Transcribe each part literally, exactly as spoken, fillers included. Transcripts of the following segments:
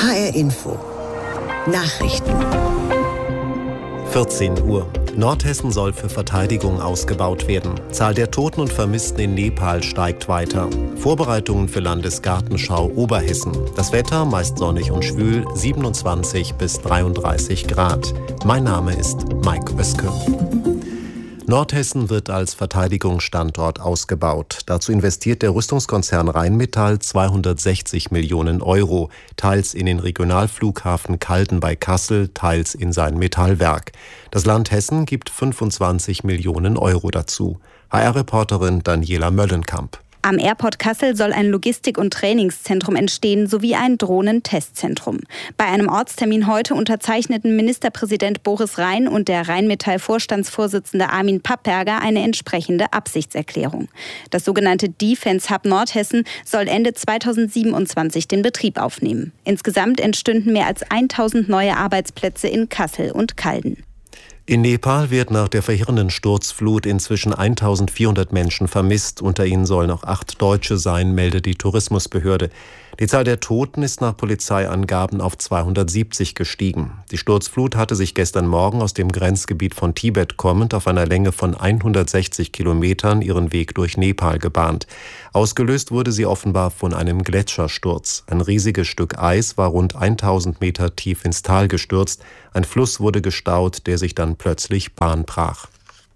H R Info Nachrichten. vierzehn Uhr. Nordhessen soll für Verteidigung ausgebaut werden. Zahl der Toten und Vermissten in Nepal steigt weiter. Vorbereitungen für Landesgartenschau Oberhessen. Das Wetter meist sonnig und schwül, siebenundzwanzig bis dreiunddreißig Grad. Mein Name ist Mike Oeske. Nordhessen wird als Verteidigungsstandort ausgebaut. Dazu investiert der Rüstungskonzern Rheinmetall zweihundertsechzig Millionen Euro, teils in den Regionalflughafen Calden bei Kassel, teils in sein Metallwerk. Das Land Hessen gibt fünfundzwanzig Millionen Euro dazu. H R-Reporterin Daniela Möllenkamp. Am Airport Kassel soll ein Logistik- und Trainingszentrum entstehen, sowie ein Drohnentestzentrum. Bei einem Ortstermin heute unterzeichneten Ministerpräsident Boris Rhein und der Rheinmetall-Vorstandsvorsitzende Armin Papperger eine entsprechende Absichtserklärung. Das sogenannte Defense Hub Nordhessen soll Ende zweitausendsiebenundzwanzig den Betrieb aufnehmen. Insgesamt entstünden mehr als tausend neue Arbeitsplätze in Kassel und Calden. In Nepal wird nach der verheerenden Sturzflut inzwischen eintausendvierhundert Menschen vermisst. Unter ihnen sollen auch acht Deutsche sein, meldet die Tourismusbehörde. Die Zahl der Toten ist nach Polizeiangaben auf zweihundertsiebzig gestiegen. Die Sturzflut hatte sich gestern Morgen aus dem Grenzgebiet von Tibet kommend auf einer Länge von hundertsechzig Kilometern ihren Weg durch Nepal gebahnt. Ausgelöst wurde sie offenbar von einem Gletschersturz. Ein riesiges Stück Eis war rund tausend Meter tief ins Tal gestürzt. Ein Fluss wurde gestaut, der sich dann plötzlich Bahn brach.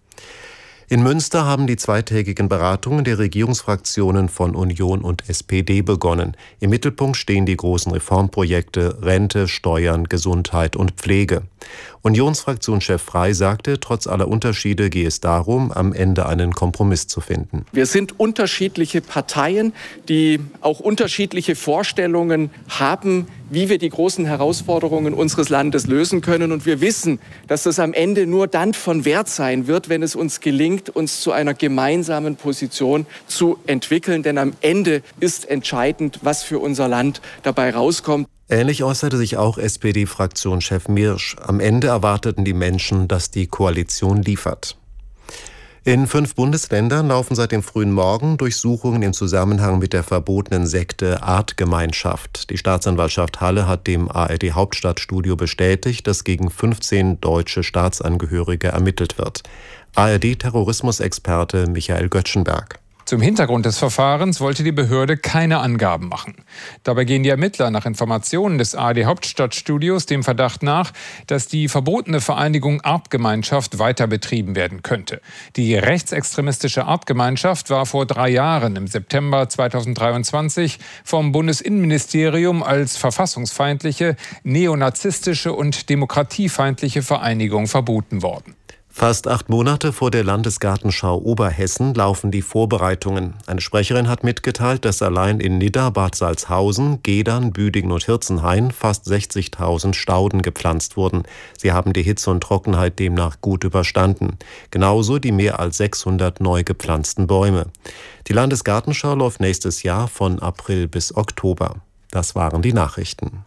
In Münster haben die zweitägigen Beratungen der Regierungsfraktionen von Union und S P D begonnen. Im Mittelpunkt stehen die großen Reformprojekte Rente, Steuern, Gesundheit und Pflege. Unionsfraktionschef Frey sagte, trotz aller Unterschiede gehe es darum, am Ende einen Kompromiss zu finden. Wir sind unterschiedliche Parteien, die auch unterschiedliche Vorstellungen haben, wie wir die großen Herausforderungen unseres Landes lösen können. Und wir wissen, dass das am Ende nur dann von Wert sein wird, wenn es uns gelingt, uns zu einer gemeinsamen Position zu entwickeln. Denn am Ende ist entscheidend, was für unser Land dabei rauskommt. Ähnlich äußerte sich auch S P D-Fraktionschef Mirsch. Am Ende erwarteten die Menschen, dass die Koalition liefert. In fünf Bundesländern laufen seit dem frühen Morgen Durchsuchungen im Zusammenhang mit der verbotenen Sekte Artgemeinschaft. Die Staatsanwaltschaft Halle hat dem A R D-Hauptstadtstudio bestätigt, dass gegen fünfzehn deutsche Staatsangehörige ermittelt wird. A R D-Terrorismusexperte Michael Göttschenberg. Zum Hintergrund des Verfahrens wollte die Behörde keine Angaben machen. Dabei gehen die Ermittler nach Informationen des A R D-Hauptstadtstudios dem Verdacht nach, dass die verbotene Vereinigung Artgemeinschaft weiter betrieben werden könnte. Die rechtsextremistische Artgemeinschaft war vor drei Jahren im September zweitausenddreiundzwanzig vom Bundesinnenministerium als verfassungsfeindliche, neonazistische und demokratiefeindliche Vereinigung verboten worden. Fast acht Monate vor der Landesgartenschau Oberhessen laufen die Vorbereitungen. Eine Sprecherin hat mitgeteilt, dass allein in Nidda, Bad Salzhausen, Gedern, Büdingen und Hirzenhain fast sechzigtausend Stauden gepflanzt wurden. Sie haben die Hitze und Trockenheit demnach gut überstanden. Genauso die mehr als sechshundert neu gepflanzten Bäume. Die Landesgartenschau läuft nächstes Jahr von April bis Oktober. Das waren die Nachrichten.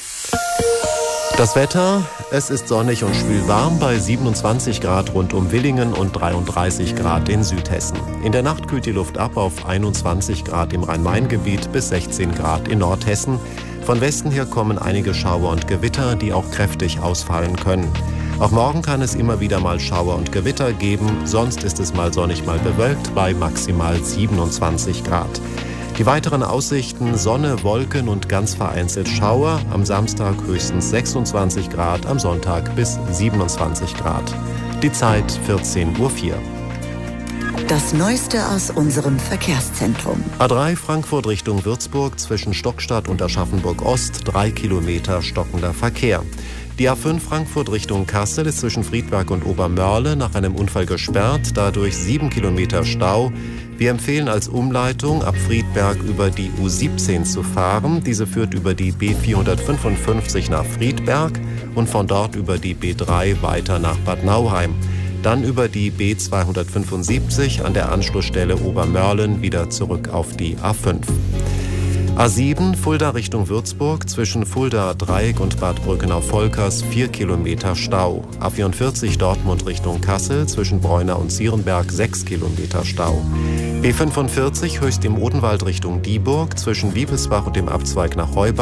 Das Wetter, es ist sonnig und schwül warm bei siebenundzwanzig Grad rund um Willingen und dreiunddreißig Grad in Südhessen. In der Nacht kühlt die Luft ab auf einundzwanzig Grad im Rhein-Main-Gebiet bis sechzehn Grad in Nordhessen. Von Westen her kommen einige Schauer und Gewitter, die auch kräftig ausfallen können. Auch morgen kann es immer wieder mal Schauer und Gewitter geben, sonst ist es mal sonnig, mal bewölkt bei maximal siebenundzwanzig Grad. Die weiteren Aussichten: Sonne, Wolken und ganz vereinzelt Schauer. Am Samstag höchstens sechsundzwanzig Grad, am Sonntag bis siebenundzwanzig Grad. Die Zeit vierzehn Uhr vier. Das Neueste aus unserem Verkehrszentrum. A drei Frankfurt Richtung Würzburg zwischen Stockstadt und Aschaffenburg Ost, drei Kilometer stockender Verkehr. Die A fünf Frankfurt Richtung Kassel ist zwischen Friedberg und Obermörle nach einem Unfall gesperrt, dadurch sieben Kilometer Stau. Wir empfehlen als Umleitung ab Friedberg über die U siebzehn zu fahren. Diese führt über die B vierhundertfünfundfünfzig nach Friedberg und von dort über die B drei weiter nach Bad Nauheim. Dann über die B zweihundertfünfundsiebzig an der Anschlussstelle Obermörlen wieder zurück auf die A fünf. A sieben Fulda Richtung Würzburg zwischen Fulda Dreieck und Bad Brückenau-Volkers vier Kilometer Stau. A vierundvierzig Dortmund Richtung Kassel zwischen Bräuna und Sierenberg sechs Kilometer Stau. B fünfundvierzig Höchst im Odenwald Richtung Dieburg zwischen Liebesbach und dem Abzweig nach Heubach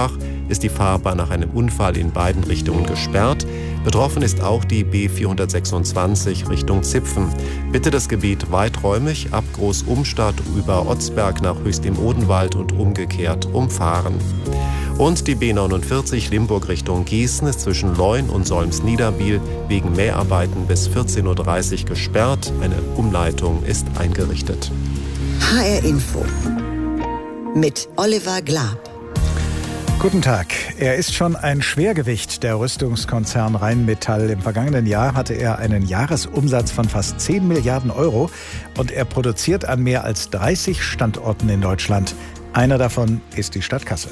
ist die Fahrbahn nach einem Unfall in beiden Richtungen gesperrt. Betroffen ist auch die B vierhundertsechsundzwanzig Richtung Zipfen. Bitte das Gebiet weiträumig ab Großumstadt über Otzberg nach Höchst im Odenwald und umgekehrt umfahren. Und die B neunundvierzig Limburg Richtung Gießen ist zwischen Leun und Solms-Niederbiel wegen Mäharbeiten bis vierzehn Uhr dreißig gesperrt. Eine Umleitung ist eingerichtet. H R Info mit Oliver Glab. Guten Tag. Er ist schon ein Schwergewicht, der Rüstungskonzern Rheinmetall. Im vergangenen Jahr hatte er einen Jahresumsatz von fast zehn Milliarden Euro und er produziert an mehr als dreißig Standorten in Deutschland. Einer davon ist die Stadt Kassel.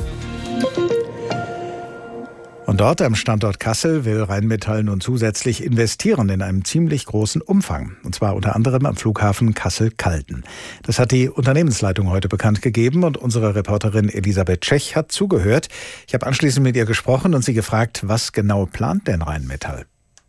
Und dort am Standort Kassel will Rheinmetall nun zusätzlich investieren in einem ziemlich großen Umfang. Und zwar unter anderem am Flughafen Kassel-Calden. Das hat die Unternehmensleitung heute bekannt gegeben und unsere Reporterin Elisabeth Tschech hat zugehört. Ich habe anschließend mit ihr gesprochen und sie gefragt, was genau plant denn Rheinmetall?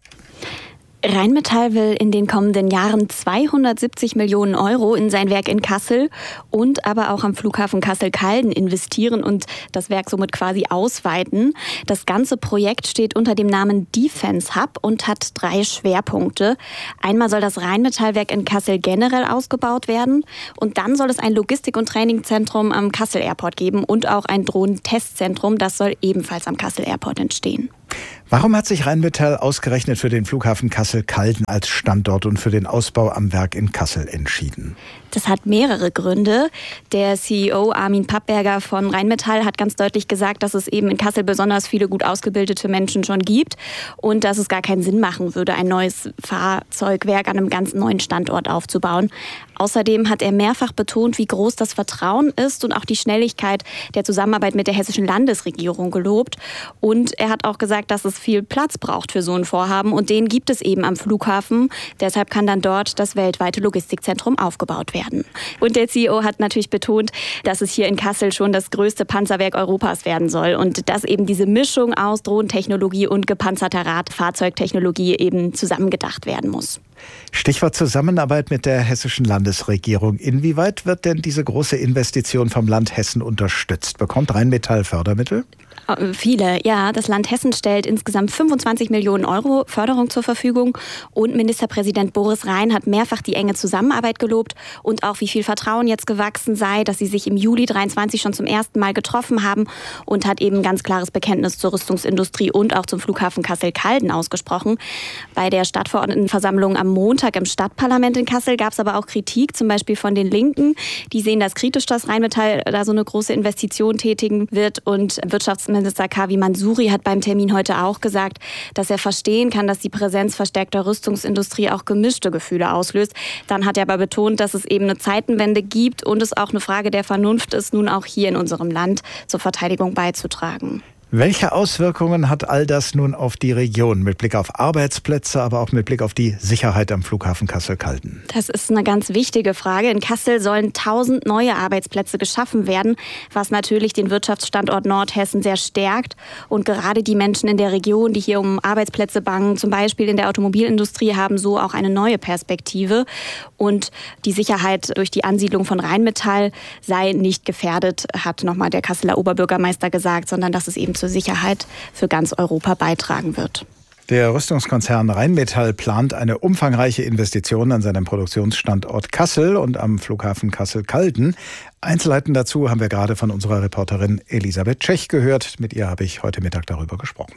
Rheinmetall will in den kommenden Jahren zweihundertsiebzig Millionen Euro in sein Werk in Kassel und aber auch am Flughafen Kassel-Calden investieren und das Werk somit quasi ausweiten. Das ganze Projekt steht unter dem Namen Defense Hub und hat drei Schwerpunkte. Einmal soll das Rheinmetallwerk in Kassel generell ausgebaut werden und dann soll es ein Logistik- und Trainingzentrum am Kassel Airport geben und auch ein Drohnentestzentrum. Das soll ebenfalls am Kassel Airport entstehen. Warum hat sich Rheinmetall ausgerechnet für den Flughafen Kassel-Calden als Standort und für den Ausbau am Werk in Kassel entschieden? Das hat mehrere Gründe. Der C E O Armin Pappberger von Rheinmetall hat ganz deutlich gesagt, dass es eben in Kassel besonders viele gut ausgebildete Menschen schon gibt und dass es gar keinen Sinn machen würde, ein neues Fahrzeugwerk an einem ganz neuen Standort aufzubauen. Außerdem hat er mehrfach betont, wie groß das Vertrauen ist und auch die Schnelligkeit der Zusammenarbeit mit der hessischen Landesregierung gelobt. Und er hat auch gesagt, dass es viel Platz braucht für so ein Vorhaben und den gibt es eben am Flughafen. Deshalb kann dann dort das weltweite Logistikzentrum aufgebaut werden. Und der C E O hat natürlich betont, dass es hier in Kassel schon das größte Panzerwerk Europas werden soll und dass eben diese Mischung aus Drohnentechnologie und gepanzerter Radfahrzeugtechnologie eben zusammengedacht werden muss. Stichwort Zusammenarbeit mit der hessischen Landesregierung. Inwieweit wird denn diese große Investition vom Land Hessen unterstützt? Bekommt Rheinmetall Fördermittel? Viele, ja. Das Land Hessen stellt insgesamt fünfundzwanzig Millionen Euro Förderung zur Verfügung und Ministerpräsident Boris Rhein hat mehrfach die enge Zusammenarbeit gelobt und auch wie viel Vertrauen jetzt gewachsen sei, dass sie sich im Juli dreiundzwanzig schon zum ersten Mal getroffen haben und hat eben ganz klares Bekenntnis zur Rüstungsindustrie und auch zum Flughafen Kassel-Calden ausgesprochen. Bei der Stadtverordnetenversammlung am Montag im Stadtparlament in Kassel gab es aber auch Kritik, zum Beispiel von den Linken. Die sehen das kritisch, dass Rheinmetall da so eine große Investition tätigen wird und Wirtschaftsminister Kavi Mansuri hat beim Termin heute auch gesagt, dass er verstehen kann, dass die Präsenz verstärkter Rüstungsindustrie auch gemischte Gefühle auslöst. Dann hat er aber betont, dass es eben eine Zeitenwende gibt und es auch eine Frage der Vernunft ist, nun auch hier in unserem Land zur Verteidigung beizutragen. Welche Auswirkungen hat all das nun auf die Region mit Blick auf Arbeitsplätze, aber auch mit Blick auf die Sicherheit am Flughafen Kassel-Calden? Das ist eine ganz wichtige Frage. In Kassel sollen tausend neue Arbeitsplätze geschaffen werden, was natürlich den Wirtschaftsstandort Nordhessen sehr stärkt. Und gerade die Menschen in der Region, die hier um Arbeitsplätze bangen, zum Beispiel in der Automobilindustrie, haben so auch eine neue Perspektive. Und die Sicherheit durch die Ansiedlung von Rheinmetall sei nicht gefährdet, hat nochmal der Kasseler Oberbürgermeister gesagt, sondern dass es eben zur Sicherheit für ganz Europa beitragen wird. Der Rüstungskonzern Rheinmetall plant eine umfangreiche Investition an seinem Produktionsstandort Kassel und am Flughafen Kassel-Calden. Einzelheiten dazu haben wir gerade von unserer Reporterin Elisabeth Tschech gehört. Mit ihr habe ich heute Mittag darüber gesprochen.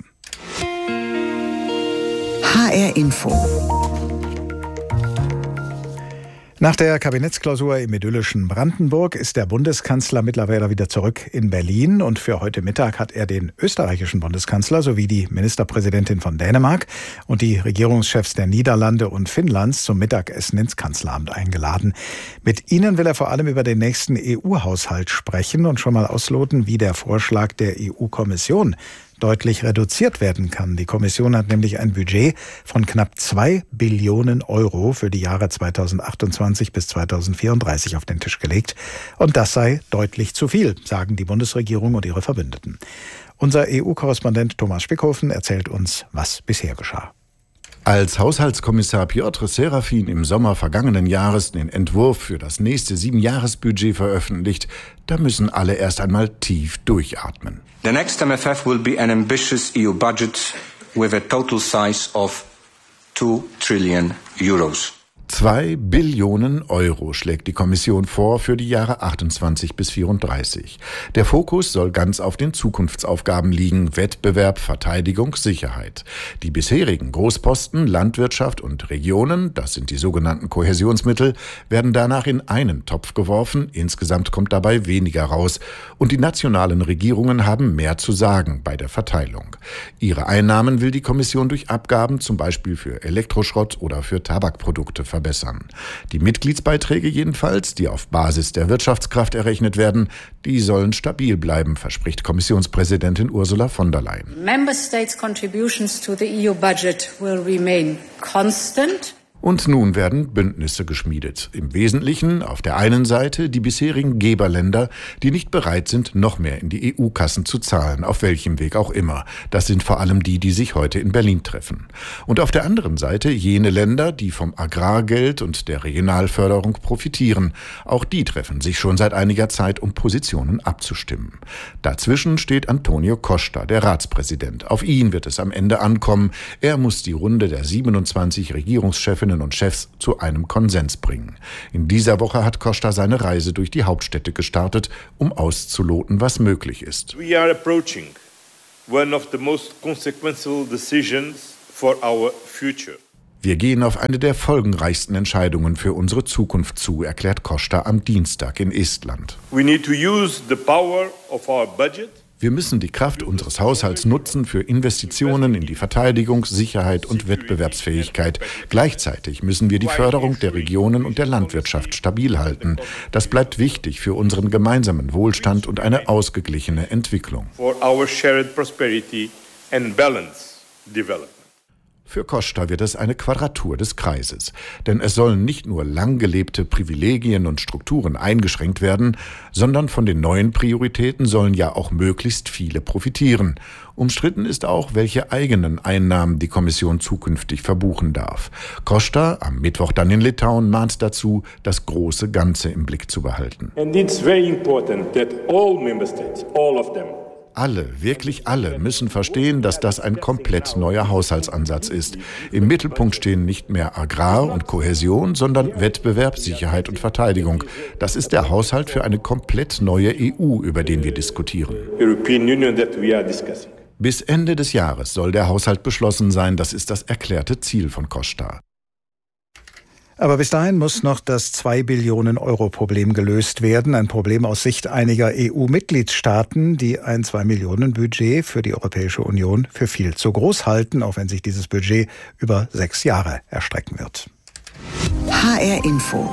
H R Info. Nach der Kabinettsklausur im idyllischen Brandenburg ist der Bundeskanzler mittlerweile wieder zurück in Berlin. Und für heute Mittag hat er den österreichischen Bundeskanzler sowie die Ministerpräsidentin von Dänemark und die Regierungschefs der Niederlande und Finnlands zum Mittagessen ins Kanzleramt eingeladen. Mit ihnen will er vor allem über den nächsten E U-Haushalt sprechen und schon mal ausloten, wie der Vorschlag der E U-Kommission deutlich reduziert werden kann. Die Kommission hat nämlich ein Budget von knapp zwei Billionen Euro für die Jahre zweitausendachtundzwanzig bis zweitausendvierunddreißig auf den Tisch gelegt. Und das sei deutlich zu viel, sagen die Bundesregierung und ihre Verbündeten. Unser E U-Korrespondent Thomas Spickhofen erzählt uns, was bisher geschah. Als Haushaltskommissar Piotr Serafin im Sommer vergangenen Jahres den Entwurf für das nächste Siebenjahresbudget veröffentlicht, da müssen alle erst einmal tief durchatmen. The next M F F will be an ambitious E U budget with a total size of two trillion euros. Zwei Billionen Euro schlägt die Kommission vor für die Jahre achtundzwanzig bis vierunddreißig. Der Fokus soll ganz auf den Zukunftsaufgaben liegen: Wettbewerb, Verteidigung, Sicherheit. Die bisherigen Großposten Landwirtschaft und Regionen, das sind die sogenannten Kohäsionsmittel, werden danach in einen Topf geworfen. Insgesamt kommt dabei weniger raus. Und die nationalen Regierungen haben mehr zu sagen bei der Verteilung. Ihre Einnahmen will die Kommission durch Abgaben, zum Beispiel für Elektroschrott oder für Tabakprodukte, verbessern. Die Mitgliedsbeiträge jedenfalls, die auf Basis der Wirtschaftskraft errechnet werden, die sollen stabil bleiben, verspricht Kommissionspräsidentin Ursula von der Leyen. Member States' contributions to the E U budget will remain constant. Und nun werden Bündnisse geschmiedet. Im Wesentlichen auf der einen Seite die bisherigen Geberländer, die nicht bereit sind, noch mehr in die E U-Kassen zu zahlen, auf welchem Weg auch immer. Das sind vor allem die, die sich heute in Berlin treffen. Und auf der anderen Seite jene Länder, die vom Agrargeld und der Regionalförderung profitieren. Auch die treffen sich schon seit einiger Zeit, um Positionen abzustimmen. Dazwischen steht Antonio Costa, der Ratspräsident. Auf ihn wird es am Ende ankommen. Er muss die Runde der siebenundzwanzig Regierungschefinnen und Chefs zu einem Konsens bringen. In dieser Woche hat Costa seine Reise durch die Hauptstädte gestartet, um auszuloten, was möglich ist. We are approaching one of the most consequential decisions for our future. Wir gehen auf eine der folgenreichsten Entscheidungen für unsere Zukunft zu, erklärt Costa am Dienstag in Estland. We need to use the power of our budget. Wir müssen die Kraft unseres Haushalts nutzen für Investitionen in die Verteidigung, Sicherheit und Wettbewerbsfähigkeit. Gleichzeitig müssen wir die Förderung der Regionen und der Landwirtschaft stabil halten. Das bleibt wichtig für unseren gemeinsamen Wohlstand und eine ausgeglichene Entwicklung. For our shared prosperity and balanced development. Für Costa wird es eine Quadratur des Kreises. Denn es sollen nicht nur lang gelebte Privilegien und Strukturen eingeschränkt werden, sondern von den neuen Prioritäten sollen ja auch möglichst viele profitieren. Umstritten ist auch, welche eigenen Einnahmen die Kommission zukünftig verbuchen darf. Costa, am Mittwoch dann in Litauen, mahnt dazu, das große Ganze im Blick zu behalten. And it's very important that all member states, all of them, Alle, wirklich alle, müssen verstehen, dass das ein komplett neuer Haushaltsansatz ist. Im Mittelpunkt stehen nicht mehr Agrar und Kohäsion, sondern Wettbewerb, Sicherheit und Verteidigung. Das ist der Haushalt für eine komplett neue E U, über den wir diskutieren. European Union that we are discussing. Bis Ende des Jahres soll der Haushalt beschlossen sein. Das ist das erklärte Ziel von Costa. Aber bis dahin muss noch das zwei Billionen Euro Problem gelöst werden. Ein Problem aus Sicht einiger E U-Mitgliedstaaten, die ein zwei Millionen Budget für die Europäische Union für viel zu groß halten, auch wenn sich dieses Budget über sechs Jahre erstrecken wird. H R Info.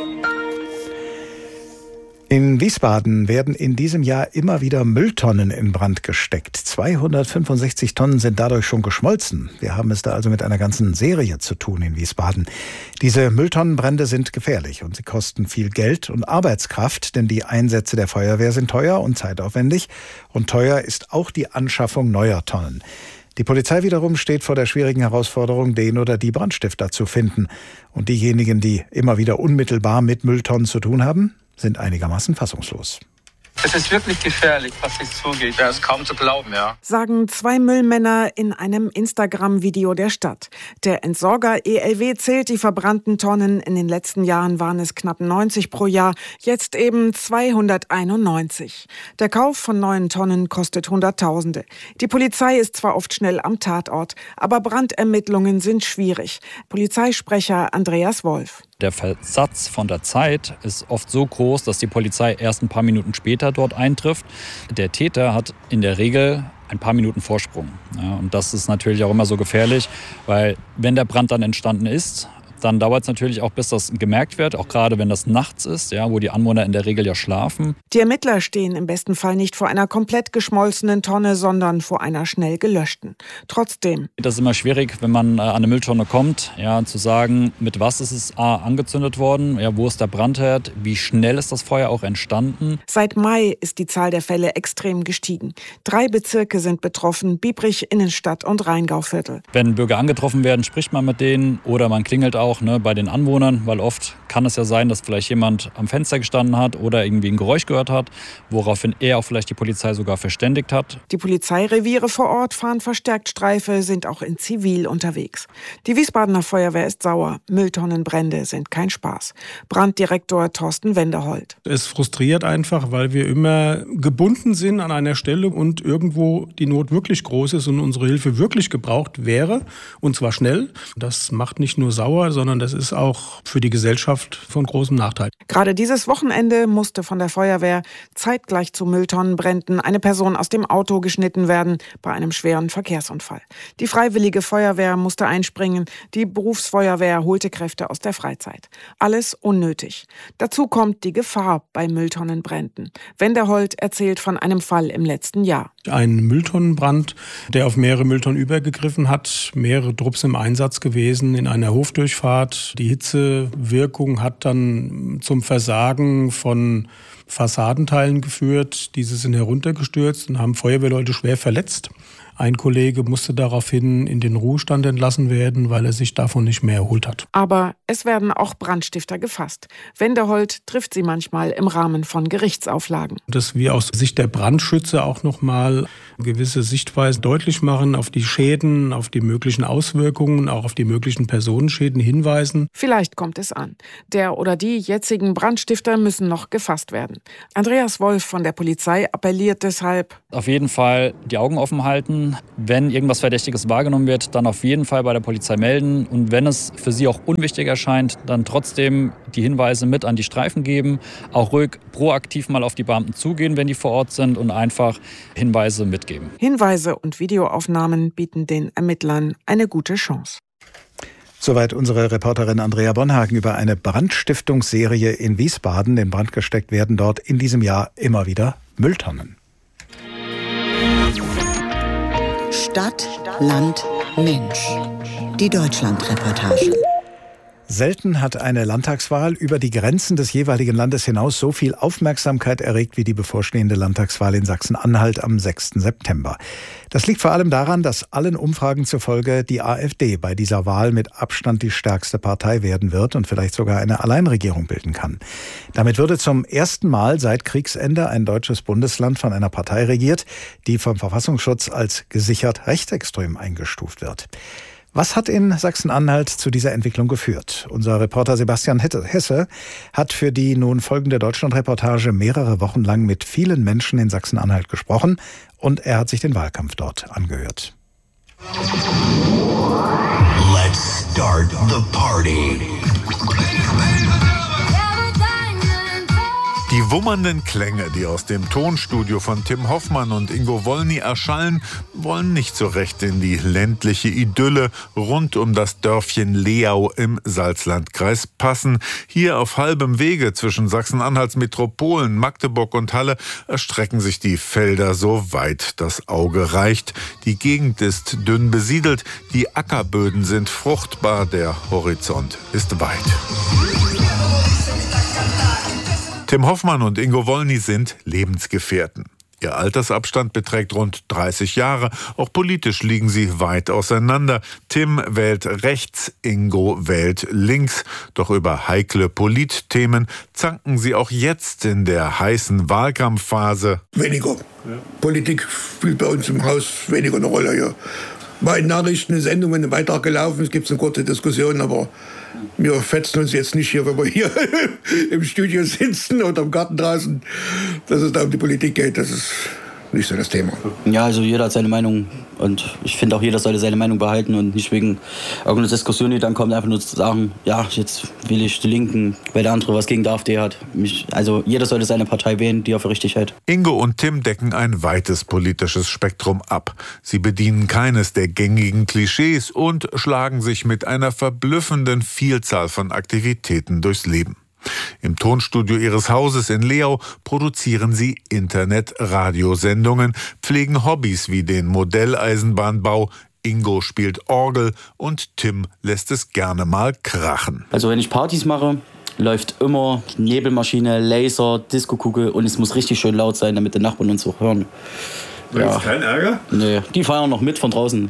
In Wiesbaden werden in diesem Jahr immer wieder Mülltonnen in Brand gesteckt. zweihundertfünfundsechzig Tonnen sind dadurch schon geschmolzen. Wir haben es da also mit einer ganzen Serie zu tun in Wiesbaden. Diese Mülltonnenbrände sind gefährlich und sie kosten viel Geld und Arbeitskraft, denn die Einsätze der Feuerwehr sind teuer und zeitaufwendig. Und teuer ist auch die Anschaffung neuer Tonnen. Die Polizei wiederum steht vor der schwierigen Herausforderung, den oder die Brandstifter zu finden. Und diejenigen, die immer wieder unmittelbar mit Mülltonnen zu tun haben, sind einigermaßen fassungslos. Es ist wirklich gefährlich, was hier zugeht. Ja, ist kaum zu glauben, ja. Sagen zwei Müllmänner in einem Instagram-Video der Stadt. Der Entsorger E L W zählt die verbrannten Tonnen. In den letzten Jahren waren es knapp neunzig pro Jahr, jetzt eben zweihunderteinundneunzig. Der Kauf von neuen Tonnen kostet Hunderttausende. Die Polizei ist zwar oft schnell am Tatort, aber Brandermittlungen sind schwierig. Polizeisprecher Andreas Wolf. Der Versatz von der Zeit ist oft so groß, dass die Polizei erst ein paar Minuten später dort eintrifft. Der Täter hat in der Regel ein paar Minuten Vorsprung. Ja, und das ist natürlich auch immer so gefährlich, weil wenn der Brand dann entstanden ist, dann dauert es natürlich auch, bis das gemerkt wird, auch gerade wenn das nachts ist, ja, wo die Anwohner in der Regel ja schlafen. Die Ermittler stehen im besten Fall nicht vor einer komplett geschmolzenen Tonne, sondern vor einer schnell gelöschten. Trotzdem. Das ist immer schwierig, wenn man an eine Mülltonne kommt, ja, zu sagen, mit was ist es A, angezündet worden, ja, wo ist der Brandherd, wie schnell ist das Feuer auch entstanden. Seit Mai ist die Zahl der Fälle extrem gestiegen. Drei Bezirke sind betroffen, Biebrich, Innenstadt und Rheingauviertel. Wenn Bürger angetroffen werden, spricht man mit denen oder man klingelt auch ne, bei den Anwohnern, weil oft kann es ja sein, dass vielleicht jemand am Fenster gestanden hat oder irgendwie ein Geräusch gehört hat, woraufhin er auch vielleicht die Polizei sogar verständigt hat. Die Polizeireviere vor Ort fahren verstärkt Streife, sind auch in Zivil unterwegs. Die Wiesbadener Feuerwehr ist sauer. Mülltonnenbrände sind kein Spaß. Branddirektor Thorsten Wenderholt. Es frustriert einfach, weil wir immer gebunden sind an einer Stelle und irgendwo die Not wirklich groß ist und unsere Hilfe wirklich gebraucht wäre, und zwar schnell. Das macht nicht nur sauer, sondern das ist auch für die Gesellschaft von großem Nachteil. Gerade dieses Wochenende musste von der Feuerwehr zeitgleich zu Mülltonnenbränden eine Person aus dem Auto geschnitten werden bei einem schweren Verkehrsunfall. Die Freiwillige Feuerwehr musste einspringen, die Berufsfeuerwehr holte Kräfte aus der Freizeit. Alles unnötig. Dazu kommt die Gefahr bei Mülltonnenbränden. Wenderholt erzählt von einem Fall im letzten Jahr. Ein Mülltonnenbrand, der auf mehrere Mülltonnen übergegriffen hat, mehrere Trupps im Einsatz gewesen in einer Hofdurchfahrt. Die Hitzewirkung hat dann zum Versagen von Fassadenteilen geführt. Diese sind heruntergestürzt und haben Feuerwehrleute schwer verletzt. Ein Kollege musste daraufhin in den Ruhestand entlassen werden, weil er sich davon nicht mehr erholt hat. Aber es werden auch Brandstifter gefasst. Wenderholt trifft sie manchmal im Rahmen von Gerichtsauflagen. Dass wir aus Sicht der Brandschützer auch nochmal gewisse Sichtweisen deutlich machen, auf die Schäden, auf die möglichen Auswirkungen, auch auf die möglichen Personenschäden hinweisen. Vielleicht kommt es an. Der oder die jetzigen Brandstifter müssen noch gefasst werden. Andreas Wolf von der Polizei appelliert deshalb: Auf jeden Fall die Augen offen halten. Wenn irgendwas Verdächtiges wahrgenommen wird, dann auf jeden Fall bei der Polizei melden. Und wenn es für Sie auch unwichtig erscheint, dann trotzdem die Hinweise mit an die Streifen geben. Auch ruhig proaktiv mal auf die Beamten zugehen, wenn die vor Ort sind, und einfach Hinweise mitgeben. Hinweise und Videoaufnahmen bieten den Ermittlern eine gute Chance. Soweit unsere Reporterin Andrea Bonhagen über eine Brandstiftungsserie in Wiesbaden. In Brand gesteckt werden dort in diesem Jahr immer wieder Mülltonnen. Stadt, Land, Mensch. Die Deutschlandreportage. Selten hat eine Landtagswahl über die Grenzen des jeweiligen Landes hinaus so viel Aufmerksamkeit erregt wie die bevorstehende Landtagswahl in Sachsen-Anhalt am sechsten September. Das liegt vor allem daran, dass allen Umfragen zufolge die AfD bei dieser Wahl mit Abstand die stärkste Partei werden wird und vielleicht sogar eine Alleinregierung bilden kann. Damit würde zum ersten Mal seit Kriegsende ein deutsches Bundesland von einer Partei regiert, die vom Verfassungsschutz als gesichert rechtsextrem eingestuft wird. Was hat in Sachsen-Anhalt zu dieser Entwicklung geführt? Unser Reporter Sebastian Hesse hat für die nun folgende Deutschlandreportage mehrere Wochen lang mit vielen Menschen in Sachsen-Anhalt gesprochen und er hat sich den Wahlkampf dort angehört. Let's start the party. Die wummernden Klänge, die aus dem Tonstudio von Tim Hoffmann und Ingo Wolny erschallen, wollen nicht so recht in die ländliche Idylle rund um das Dörfchen Leau im Salzlandkreis passen. Hier auf halbem Wege zwischen Sachsen-Anhalts Metropolen, Magdeburg und Halle erstrecken sich die Felder so weit das Auge reicht. Die Gegend ist dünn besiedelt, die Ackerböden sind fruchtbar, der Horizont ist weit. Tim Hoffmann und Ingo Wolny sind Lebensgefährten. Ihr Altersabstand beträgt rund dreißig Jahre. Auch politisch liegen sie weit auseinander. Tim wählt rechts, Ingo wählt links. Doch über heikle Politthemen zanken sie auch jetzt in der heißen Wahlkampfphase. Weniger. Ja. Politik spielt bei uns im Haus weniger eine Rolle. Ja. Mal in Nachrichten, eine Sendung, wenn ein Beitrag gelaufen ist, gibt es eine kurze Diskussion, aber wir fetzen uns jetzt nicht hier, wenn wir hier im Studio sitzen oder im Garten draußen, dass es da um die Politik geht. Das ist nicht so das Thema. Ja, also jeder hat seine Meinung und ich finde auch, jeder sollte seine Meinung behalten und nicht wegen irgendeiner Diskussion, die dann kommt, einfach nur zu sagen, ja, jetzt will ich die Linken, weil der andere was gegen die AfD hat. Mich, also jeder sollte seine Partei wählen, die er für richtig hält. Ingo und Tim decken ein weites politisches Spektrum ab. Sie bedienen keines der gängigen Klischees und schlagen sich mit einer verblüffenden Vielzahl von Aktivitäten durchs Leben. Im Tonstudio ihres Hauses in Leau produzieren sie Internet-Radiosendungen, pflegen Hobbys wie den Modelleisenbahnbau. Ingo spielt Orgel und Tim lässt es gerne mal krachen. Also wenn ich Partys mache, läuft immer Nebelmaschine, Laser, Diskokugel und es muss richtig schön laut sein, damit die Nachbarn uns auch hören. Ja. Gibt's keinen Ärger? Nee, die feiern noch mit von draußen.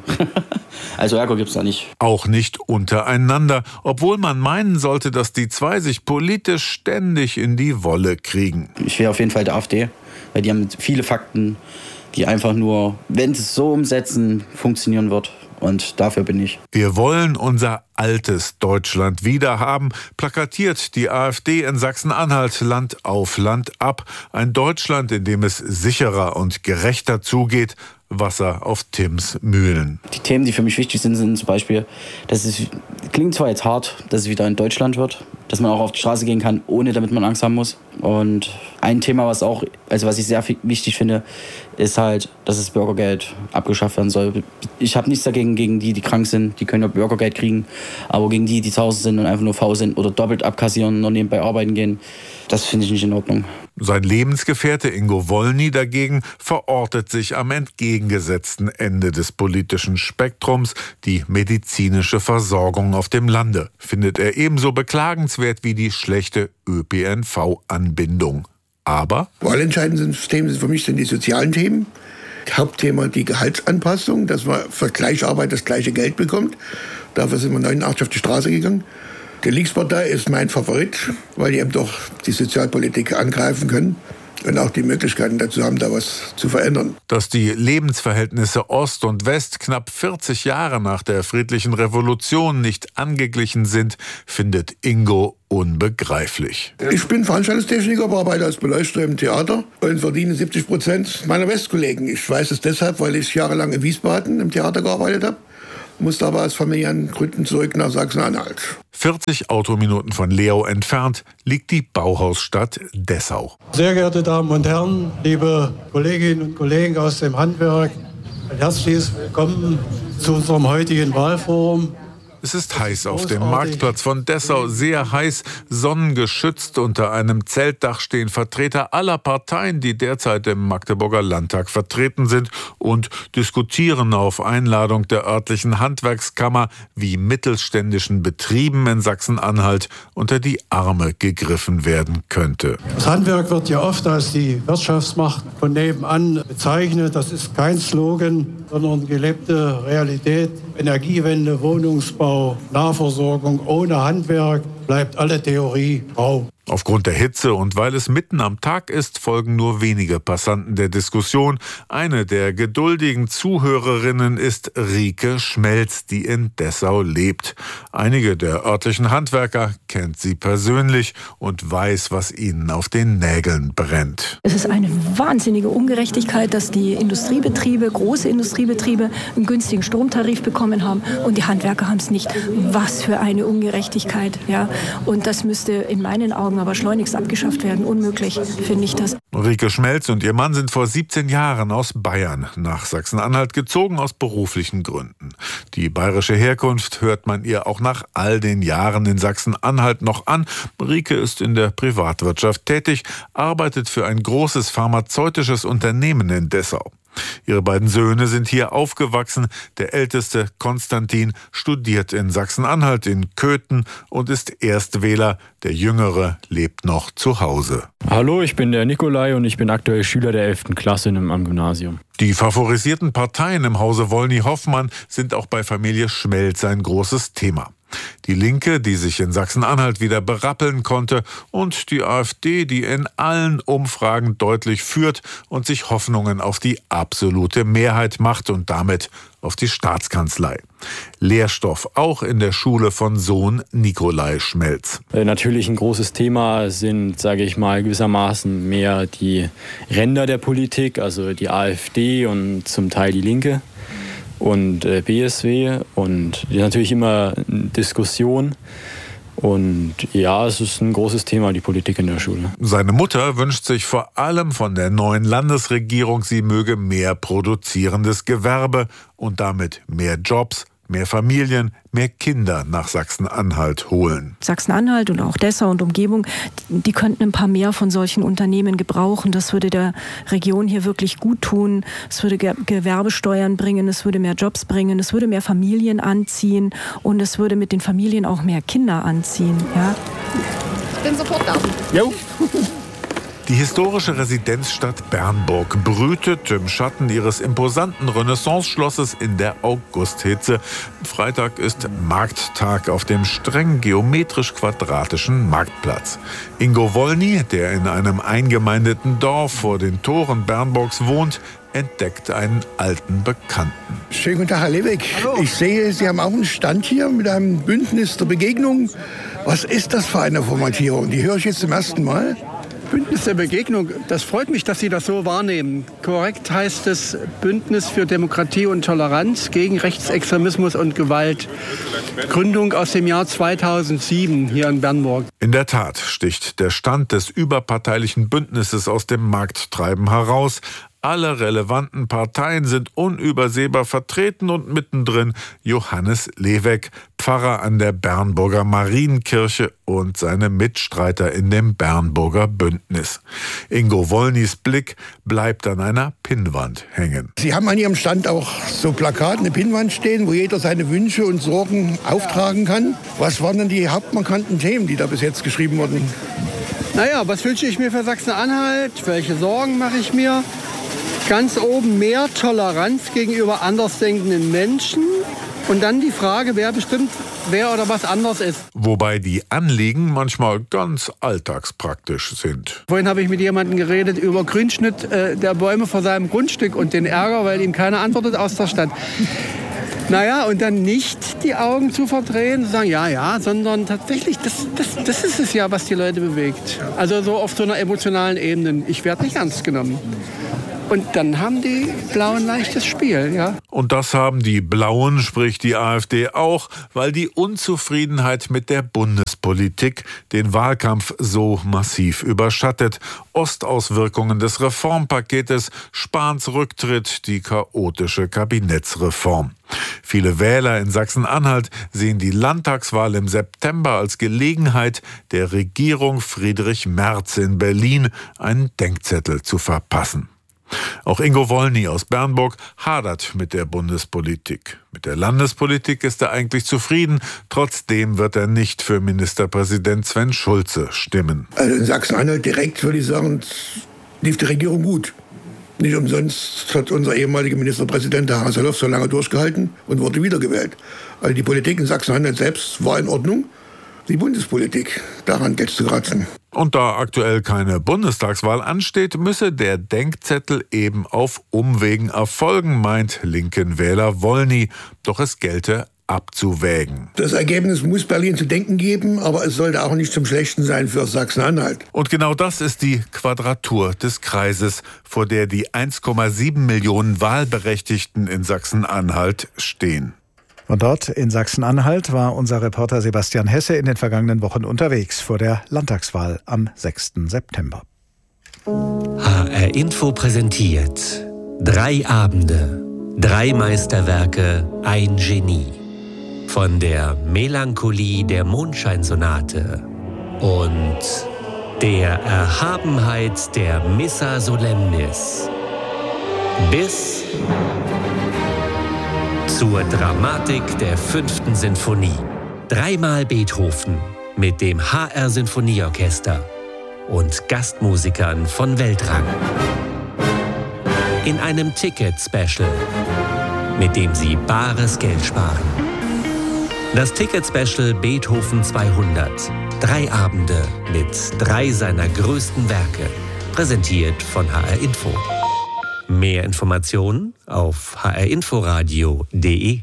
Also Ärger gibt's da nicht. Auch nicht untereinander, obwohl man meinen sollte, dass die zwei sich politisch ständig in die Wolle kriegen. Ich wäre auf jeden Fall der AfD, weil die haben viele Fakten, die einfach nur, wenn sie es so umsetzen, funktionieren wird. Und dafür bin ich. Wir wollen unser altes Deutschland wiederhaben, plakatiert die AfD in Sachsen-Anhalt Land auf Land ab. Ein Deutschland, in dem es sicherer und gerechter zugeht. Wasser auf Tims Mühlen. Die Themen, die für mich wichtig sind, sind zum Beispiel, dass es klingt zwar jetzt hart, dass es wieder in Deutschland wird, dass man auch auf die Straße gehen kann, ohne damit man Angst haben muss. Und ein Thema, was auch, also was ich sehr wichtig finde, ist halt, dass das Bürgergeld abgeschafft werden soll. Ich habe nichts dagegen gegen die, die krank sind, die können ja Bürgergeld kriegen, aber gegen die, die zu Hause sind und einfach nur faul sind oder doppelt abkassieren und noch nebenbei arbeiten gehen, das finde ich nicht in Ordnung. Sein Lebensgefährte Ingo Wollny dagegen verortet sich am entgegengesetzten Ende des politischen Spektrums. Die medizinische Versorgung auf dem Lande findet er ebenso beklagenswert wie die schlechte Ö P N V-Anbindung. Aber Wahlentscheidend sind Themen für mich sind die sozialen Themen. Hauptthema die Gehaltsanpassung, dass man für gleiche Arbeit das gleiche Geld bekommt. Dafür sind wir neunundachtzig auf die Straße gegangen. Die Linkspartei ist mein Favorit, weil die eben doch die Sozialpolitik angreifen können und auch die Möglichkeiten dazu haben, da was zu verändern. Dass die Lebensverhältnisse Ost und West knapp vierzig Jahre nach der friedlichen Revolution nicht angeglichen sind, findet Ingo unbegreiflich. Ich bin Veranstaltungstechniker, arbeite als Beleuchter im Theater und verdiene siebzig Prozent meiner Westkollegen. Ich weiß es deshalb, weil ich jahrelang in Wiesbaden im Theater gearbeitet habe. Musste aber aus familiären Gründen zurück nach Sachsen-Anhalt. vierzig Autominuten von Leau entfernt liegt die Bauhausstadt Dessau. Sehr geehrte Damen und Herren, liebe Kolleginnen und Kollegen aus dem Handwerk, ein herzliches Willkommen zu unserem heutigen Wahlforum. Es ist heiß auf dem Marktplatz von Dessau, sehr heiß, sonnengeschützt. Unter einem Zeltdach stehen Vertreter aller Parteien, die derzeit im Magdeburger Landtag vertreten sind und diskutieren auf Einladung der örtlichen Handwerkskammer, wie mittelständischen Betrieben in Sachsen-Anhalt unter die Arme gegriffen werden könnte. Das Handwerk wird ja oft als die Wirtschaftsmacht von nebenan bezeichnet. Das ist kein Slogan, sondern gelebte Realität. Energiewende, Wohnungsbau, Nahversorgung ohne Handwerk bleibt alle Theorie Raum. Aufgrund der Hitze und weil es mitten am Tag ist, folgen nur wenige Passanten der Diskussion. Eine der geduldigen Zuhörerinnen ist Rike Schmelz, die in Dessau lebt. Einige der örtlichen Handwerker kennt sie persönlich und weiß, was ihnen auf den Nägeln brennt. Es ist eine wahnsinnige Ungerechtigkeit, dass die Industriebetriebe, große Industriebetriebe, einen günstigen Stromtarif bekommen haben und die Handwerker haben es nicht. Was für eine Ungerechtigkeit, ja. Und das müsste in meinen Augen aber schleunigst abgeschafft werden. Unmöglich, finde ich das. Rike Schmelz und ihr Mann sind vor siebzehn Jahren aus Bayern nach Sachsen-Anhalt gezogen, aus beruflichen Gründen. Die bayerische Herkunft hört man ihr auch nach all den Jahren in Sachsen-Anhalt noch an. Rike ist in der Privatwirtschaft tätig, arbeitet für ein großes pharmazeutisches Unternehmen in Dessau. Ihre beiden Söhne sind hier aufgewachsen. Der älteste, Konstantin, studiert in Sachsen-Anhalt in Köthen und ist Erstwähler. Der jüngere lebt noch zu Hause. Hallo, ich bin der Nikolai und ich bin aktuell Schüler der elften Klasse am Gymnasium. Die favorisierten Parteien im Hause Wollny-Hoffmann sind auch bei Familie Schmelz ein großes Thema. Die Linke, die sich in Sachsen-Anhalt wieder berappeln konnte, und die AfD, die in allen Umfragen deutlich führt und sich Hoffnungen auf die absolute Mehrheit macht und damit auf die Staatskanzlei. Lehrstoff auch in der Schule von Sohn Nikolai Schmelz. Natürlich ein großes Thema sind, sage ich mal, gewissermaßen mehr die Ränder der Politik, also die AfD und zum Teil die Linke und äh, B S W, und die natürlich immer eine Diskussion. Und ja, es ist ein großes Thema, die Politik in der Schule. Seine Mutter wünscht sich vor allem von der neuen Landesregierung, sie möge mehr produzierendes Gewerbe und damit mehr Jobs, mehr Familien, mehr Kinder nach Sachsen-Anhalt holen. Sachsen-Anhalt und auch Dessau und Umgebung, die könnten ein paar mehr von solchen Unternehmen gebrauchen. Das würde der Region hier wirklich gut tun. Es würde Gewerbesteuern bringen, es würde mehr Jobs bringen, es würde mehr Familien anziehen und es würde mit den Familien auch mehr Kinder anziehen. Ja? Ich bin sofort da. Jo. Die historische Residenzstadt Bernburg brütet im Schatten ihres imposanten Renaissance-Schlosses in der Augusthitze. Freitag ist Markttag auf dem streng geometrisch-quadratischen Marktplatz. Ingo Wolny, der in einem eingemeindeten Dorf vor den Toren Bernburgs wohnt, entdeckt einen alten Bekannten. Schönen guten Tag, Herr Leweck. Hallo. Ich sehe, Sie haben auch einen Stand hier mit einem Bündnis der Begegnung. Was ist das für eine Formatierung? Die höre ich jetzt zum ersten Mal. Bündnis der Begegnung, das freut mich, dass Sie das so wahrnehmen. Korrekt heißt es Bündnis für Demokratie und Toleranz gegen Rechtsextremismus und Gewalt. Gründung aus dem Jahr zweitausendsieben hier in Bernburg. In der Tat sticht der Stand des überparteilichen Bündnisses aus dem Markttreiben heraus. Alle relevanten Parteien sind unübersehbar vertreten und mittendrin Johannes Leweck, Pfarrer an der Bernburger Marienkirche und seine Mitstreiter in dem Bernburger Bündnis. Ingo Wolnys Blick bleibt an einer Pinnwand hängen. Sie haben an Ihrem Stand auch so Plakate, eine Pinnwand stehen, wo jeder seine Wünsche und Sorgen auftragen kann. Was waren denn die hauptmarkanten Themen, die da bis jetzt geschrieben wurden? Naja, was wünsche ich mir für Sachsen-Anhalt? Welche Sorgen mache ich mir? Ganz oben mehr Toleranz gegenüber andersdenkenden Menschen. Und dann die Frage, wer bestimmt, wer oder was anders ist. Wobei die Anliegen manchmal ganz alltagspraktisch sind. Vorhin habe ich mit jemandem geredet über Grünschnitt äh, der Bäume vor seinem Grundstück und den Ärger, weil ihm keiner antwortet aus der Stadt. Naja, und dann nicht die Augen zu verdrehen, zu sagen, ja, ja, sondern tatsächlich, das, das, das ist es ja, was die Leute bewegt. Also so auf so einer emotionalen Ebene. Ich werde nicht ernst genommen. Und dann haben die Blauen leichtes Spiel, ja. Und das haben die Blauen, sprich die AfD, auch, weil die Unzufriedenheit mit der Bundespolitik den Wahlkampf so massiv überschattet. Ostauswirkungen des Reformpaketes, Spahns Rücktritt, die chaotische Kabinettsreform. Viele Wähler in Sachsen-Anhalt sehen die Landtagswahl im September als Gelegenheit, der Regierung Friedrich Merz in Berlin einen Denkzettel zu verpassen. Auch Ingo Wolny aus Bernburg hadert mit der Bundespolitik. Mit der Landespolitik ist er eigentlich zufrieden. Trotzdem wird er nicht für Ministerpräsident Sven Schulze stimmen. Also in Sachsen-Anhalt direkt würde ich sagen, lief die Regierung gut. Nicht umsonst hat unser ehemaliger Ministerpräsident, Herr Haseloff, so lange durchgehalten und wurde wiedergewählt. Also die Politik in Sachsen-Anhalt selbst war in Ordnung. Die Bundespolitik, daran geht's zu kratzen. Und da aktuell keine Bundestagswahl ansteht, müsse der Denkzettel eben auf Umwegen erfolgen, meint linken Wähler Wolny. Doch es gelte abzuwägen. Das Ergebnis muss Berlin zu denken geben, aber es sollte auch nicht zum Schlechten sein für Sachsen-Anhalt. Und genau das ist die Quadratur des Kreises, vor der die eins Komma sieben Millionen Wahlberechtigten in Sachsen-Anhalt stehen. Und dort in Sachsen-Anhalt war unser Reporter Sebastian Hesse in den vergangenen Wochen unterwegs vor der Landtagswahl am sechsten September. H R Info präsentiert drei Abende, drei Meisterwerke, ein Genie. Von der Melancholie der Mondscheinsonate und der Erhabenheit der Missa Solemnis bis zur Dramatik der fünften Sinfonie. Dreimal Beethoven mit dem H R Sinfonieorchester und Gastmusikern von Weltrang. In einem Ticket-Special, mit dem Sie bares Geld sparen. Das Ticket-Special Beethoven zweihundert. Drei Abende mit drei seiner größten Werke. Präsentiert von H R Info. Mehr Informationen auf h r inforadio punkt d e.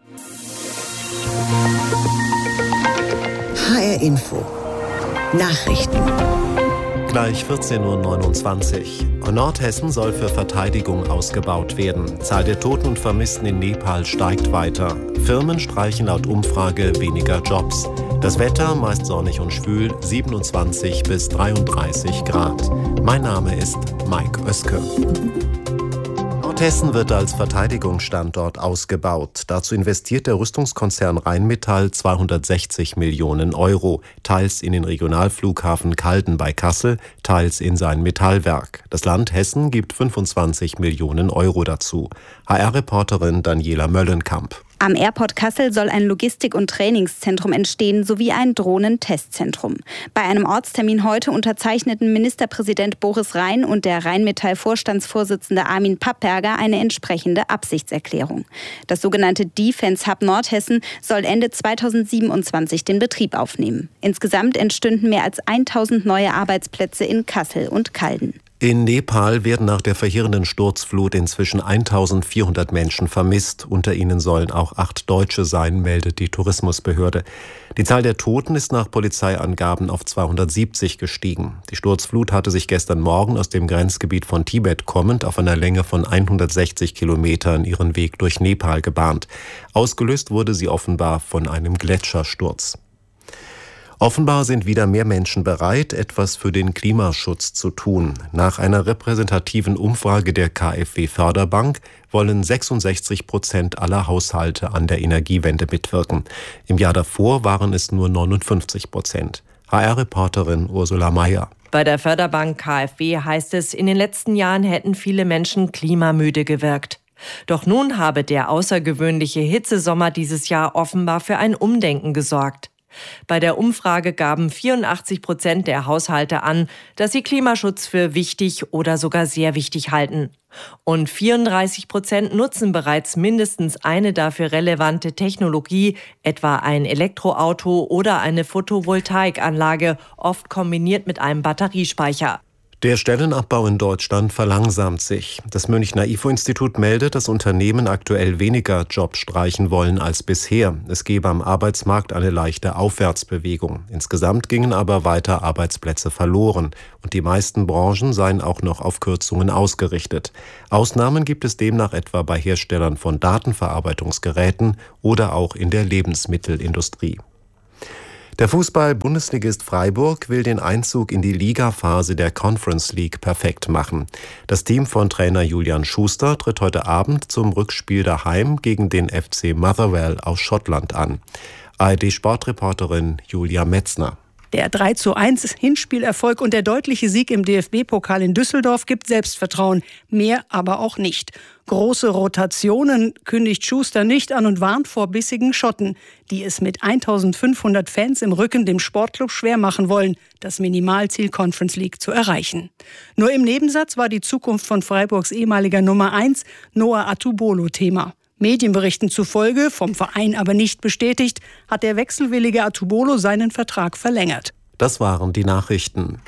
H R Info. Nachrichten. Gleich vierzehn Uhr neunundzwanzig. Nordhessen soll für Verteidigung ausgebaut werden. Zahl der Toten und Vermissten in Nepal steigt weiter. Firmen streichen laut Umfrage weniger Jobs. Das Wetter meist sonnig und schwül, siebenundzwanzig bis dreiunddreißig Grad. Mein Name ist Mike Oeske. Nordhessen wird als Verteidigungsstandort ausgebaut. Dazu investiert der Rüstungskonzern Rheinmetall zweihundertsechzig Millionen Euro, teils in den Regionalflughafen Calden bei Kassel, teils in sein Metallwerk. Das Land Hessen gibt fünfundzwanzig Millionen Euro dazu. H R-Reporterin Daniela Möllenkamp. Am Airport Kassel soll ein Logistik- und Trainingszentrum entstehen sowie ein Drohnentestzentrum. Bei einem Ortstermin heute unterzeichneten Ministerpräsident Boris Rhein und der Rheinmetall-Vorstandsvorsitzende Armin Papperger eine entsprechende Absichtserklärung. Das sogenannte Defense Hub Nordhessen soll Ende zweitausendsiebenundzwanzig den Betrieb aufnehmen. Insgesamt entstünden mehr als tausend neue Arbeitsplätze in Kassel und Calden. In Nepal werden nach der verheerenden Sturzflut inzwischen eintausendvierhundert Menschen vermisst. Unter ihnen sollen auch acht Deutsche sein, meldet die Tourismusbehörde. Die Zahl der Toten ist nach Polizeiangaben auf zweihundertsiebzig gestiegen. Die Sturzflut hatte sich gestern Morgen aus dem Grenzgebiet von Tibet kommend auf einer Länge von hundertsechzig Kilometern ihren Weg durch Nepal gebahnt. Ausgelöst wurde sie offenbar von einem Gletschersturz. Offenbar sind wieder mehr Menschen bereit, etwas für den Klimaschutz zu tun. Nach einer repräsentativen Umfrage der KfW-Förderbank wollen sechsundsechzig Prozent aller Haushalte an der Energiewende mitwirken. Im Jahr davor waren es nur neunundfünfzig Prozent. H R-Reporterin Ursula Mayer. Bei der Förderbank KfW heißt es, in den letzten Jahren hätten viele Menschen klimamüde gewirkt. Doch nun habe der außergewöhnliche Hitzesommer dieses Jahr offenbar für ein Umdenken gesorgt. Bei der Umfrage gaben vierundachtzig Prozent der Haushalte an, dass sie Klimaschutz für wichtig oder sogar sehr wichtig halten. Und vierunddreißig Prozent nutzen bereits mindestens eine dafür relevante Technologie, etwa ein Elektroauto oder eine Photovoltaikanlage, oft kombiniert mit einem Batteriespeicher. Der Stellenabbau in Deutschland verlangsamt sich. Das Münchner I F O-Institut meldet, dass Unternehmen aktuell weniger Jobs streichen wollen als bisher. Es gebe am Arbeitsmarkt eine leichte Aufwärtsbewegung. Insgesamt gingen aber weiter Arbeitsplätze verloren. Und die meisten Branchen seien auch noch auf Kürzungen ausgerichtet. Ausnahmen gibt es demnach etwa bei Herstellern von Datenverarbeitungsgeräten oder auch in der Lebensmittelindustrie. Der Fußball-Bundesligist Freiburg will den Einzug in die Ligaphase der Conference League perfekt machen. Das Team von Trainer Julian Schuster tritt heute Abend zum Rückspiel daheim gegen den F C Motherwell aus Schottland an. A R D-Sportreporterin Julia Metzner. Der drei zu eins Hinspielerfolg und der deutliche Sieg im D F B-Pokal in Düsseldorf gibt Selbstvertrauen, mehr aber auch nicht. Große Rotationen kündigt Schuster nicht an und warnt vor bissigen Schotten, die es mit eintausendfünfhundert Fans im Rücken dem Sportclub schwer machen wollen, das Minimalziel Conference League zu erreichen. Nur im Nebensatz war die Zukunft von Freiburgs ehemaliger Nummer eins Noah Atubolo Thema. Medienberichten zufolge, vom Verein aber nicht bestätigt, hat der wechselwillige Atubolo seinen Vertrag verlängert. Das waren die Nachrichten.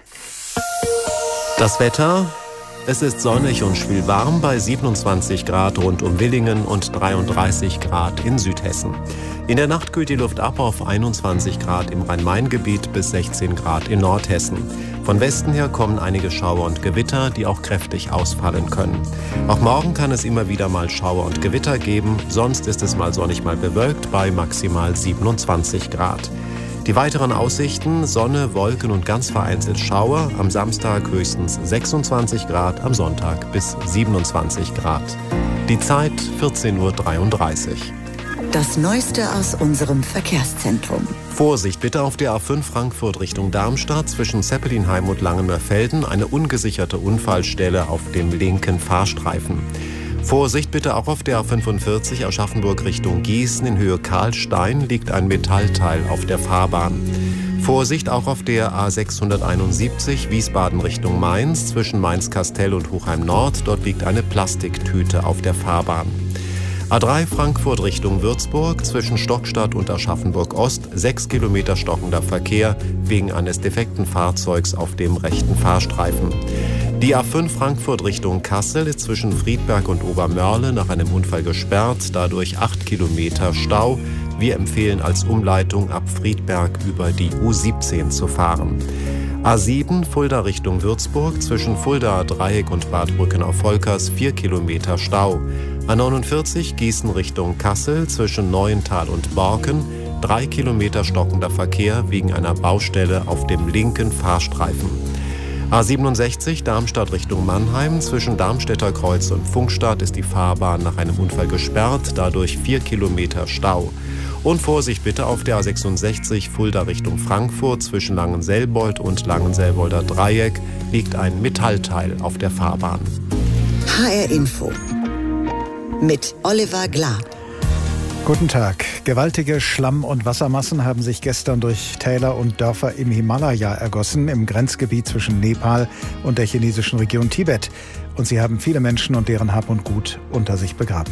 Das Wetter: Es ist sonnig und schwül warm bei siebenundzwanzig Grad rund um Willingen und dreiunddreißig Grad in Südhessen. In der Nacht kühlt die Luft ab auf einundzwanzig Grad im Rhein-Main-Gebiet bis sechzehn Grad in Nordhessen. Von Westen her kommen einige Schauer und Gewitter, die auch kräftig ausfallen können. Auch morgen kann es immer wieder mal Schauer und Gewitter geben, sonst ist es mal sonnig, mal bewölkt bei maximal siebenundzwanzig Grad. Die weiteren Aussichten: Sonne, Wolken und ganz vereinzelt Schauer. Am Samstag höchstens sechsundzwanzig Grad, am Sonntag bis siebenundzwanzig Grad. Die Zeit vierzehn Uhr dreiunddreißig. Das Neueste aus unserem Verkehrszentrum. Vorsicht bitte auf der A fünf Frankfurt Richtung Darmstadt zwischen Zeppelinheim und Langenmörfelden. Eine ungesicherte Unfallstelle auf dem linken Fahrstreifen. Vorsicht bitte auch auf der A fünfundvierzig Aschaffenburg Richtung Gießen. In Höhe Karlstein liegt ein Metallteil auf der Fahrbahn. Vorsicht auch auf der A sechshunderteinundsiebzig Wiesbaden Richtung Mainz zwischen Mainz-Kastell und Hochheim Nord. Dort liegt eine Plastiktüte auf der Fahrbahn. A drei Frankfurt Richtung Würzburg zwischen Stockstadt und Aschaffenburg Ost sechs Kilometer stockender Verkehr wegen eines defekten Fahrzeugs auf dem rechten Fahrstreifen. Die A fünf Frankfurt Richtung Kassel ist zwischen Friedberg und Obermörle nach einem Unfall gesperrt, dadurch acht Kilometer Stau. Wir empfehlen als Umleitung ab Friedberg über die U siebzehn zu fahren. A sieben Fulda Richtung Würzburg zwischen Fuldaer Dreieck und Bad Brücken auf Volkers vier Kilometer Stau. A neunundvierzig Gießen Richtung Kassel zwischen Neuental und Borken drei Kilometer stockender Verkehr wegen einer Baustelle auf dem linken Fahrstreifen. A siebenundsechzig Darmstadt Richtung Mannheim zwischen Darmstädter Kreuz und Funkstadt ist die Fahrbahn nach einem Unfall gesperrt, dadurch vier Kilometer Stau. Und Vorsicht bitte auf der A sechsundsechzig Fulda Richtung Frankfurt zwischen Langenselbold und Langenselbolder Dreieck liegt ein Metallteil auf der Fahrbahn. H R Info mit Oliver Glab. Guten Tag. Gewaltige Schlamm- und Wassermassen haben sich gestern durch Täler und Dörfer im Himalaya ergossen, im Grenzgebiet zwischen Nepal und der chinesischen Region Tibet. Und sie haben viele Menschen und deren Hab und Gut unter sich begraben.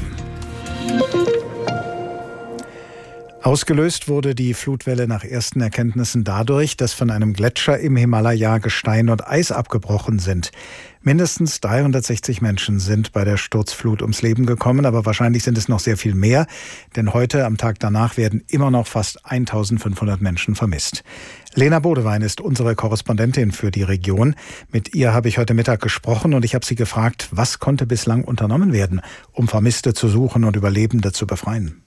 Ausgelöst wurde die Flutwelle nach ersten Erkenntnissen dadurch, dass von einem Gletscher im Himalaya Gestein und Eis abgebrochen sind. Mindestens dreihundertsechzig Menschen sind bei der Sturzflut ums Leben gekommen, aber wahrscheinlich sind es noch sehr viel mehr, denn heute, am Tag danach, werden immer noch fast eintausendfünfhundert Menschen vermisst. Lena Bodewein ist unsere Korrespondentin für die Region. Mit ihr habe ich heute Mittag gesprochen und ich habe sie gefragt, was konnte bislang unternommen werden, um Vermisste zu suchen und Überlebende zu befreien?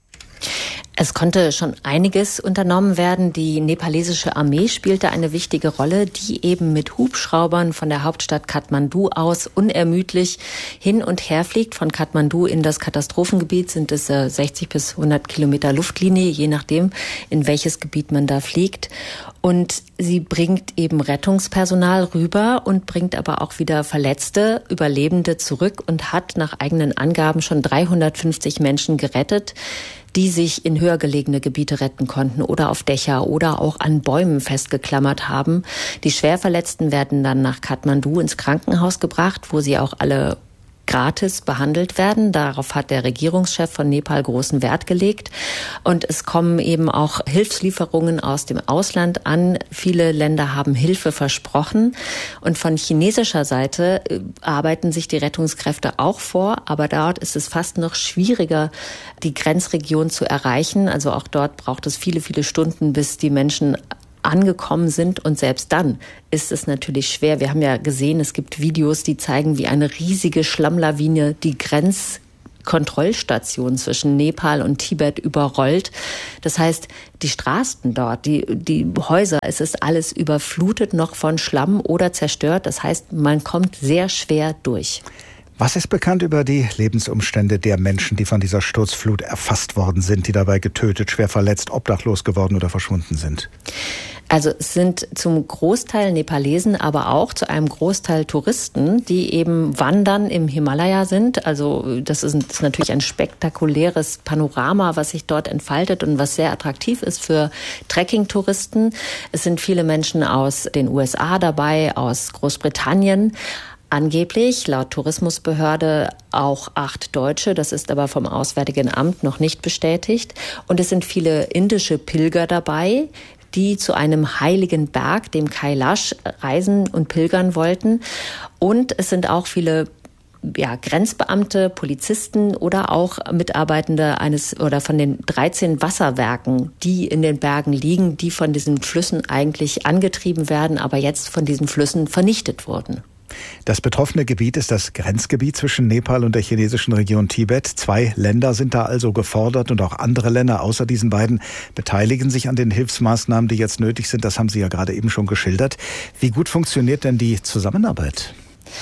Es konnte schon einiges unternommen werden. Die nepalesische Armee spielte eine wichtige Rolle, die eben mit Hubschraubern von der Hauptstadt Kathmandu aus unermüdlich hin und her fliegt. Von Kathmandu in das Katastrophengebiet sind es sechzig bis hundert Kilometer Luftlinie, je nachdem, in welches Gebiet man da fliegt. Und sie bringt eben Rettungspersonal rüber und bringt aber auch wieder Verletzte, Überlebende zurück und hat nach eigenen Angaben schon dreihundertfünfzig Menschen gerettet, die sich in höher gelegene Gebiete retten konnten oder auf Dächer oder auch an Bäumen festgeklammert haben. Die Schwerverletzten werden dann nach Kathmandu ins Krankenhaus gebracht, wo sie auch alle gratis behandelt werden. Darauf hat der Regierungschef von Nepal großen Wert gelegt. Und es kommen eben auch Hilfslieferungen aus dem Ausland an. Viele Länder haben Hilfe versprochen. Und von chinesischer Seite arbeiten sich die Rettungskräfte auch vor. Aber dort ist es fast noch schwieriger, die Grenzregion zu erreichen. Also auch dort braucht es viele, viele Stunden, bis die Menschen angekommen sind, und selbst dann ist es natürlich schwer. Wir haben ja gesehen, es gibt Videos, die zeigen, wie eine riesige Schlammlawine die Grenzkontrollstation zwischen Nepal und Tibet überrollt. Das heißt, die Straßen dort, die, die Häuser, es ist alles überflutet noch von Schlamm oder zerstört. Das heißt, man kommt sehr schwer durch. Was ist bekannt über die Lebensumstände der Menschen, die von dieser Sturzflut erfasst worden sind, die dabei getötet, schwer verletzt, obdachlos geworden oder verschwunden sind? Also es sind zum Großteil Nepalesen, aber auch zu einem Großteil Touristen, die eben wandern im Himalaya sind. Also das ist, das ist natürlich ein spektakuläres Panorama, was sich dort entfaltet und was sehr attraktiv ist für Trekking-Touristen. Es sind viele Menschen aus den U S A dabei, aus Großbritannien. Angeblich, laut Tourismusbehörde, auch acht Deutsche. Das ist aber vom Auswärtigen Amt noch nicht bestätigt. Und es sind viele indische Pilger dabei, die zu einem heiligen Berg, dem Kailash, reisen und pilgern wollten. Und es sind auch viele ja, Grenzbeamte, Polizisten oder auch Mitarbeitende eines oder von den dreizehn Wasserwerken, die in den Bergen liegen, die von diesen Flüssen eigentlich angetrieben werden, aber jetzt von diesen Flüssen vernichtet wurden. Das betroffene Gebiet ist das Grenzgebiet zwischen Nepal und der chinesischen Region Tibet. Zwei Länder sind da also gefordert und auch andere Länder außer diesen beiden beteiligen sich an den Hilfsmaßnahmen, die jetzt nötig sind. Das haben Sie ja gerade eben schon geschildert. Wie gut funktioniert denn die Zusammenarbeit?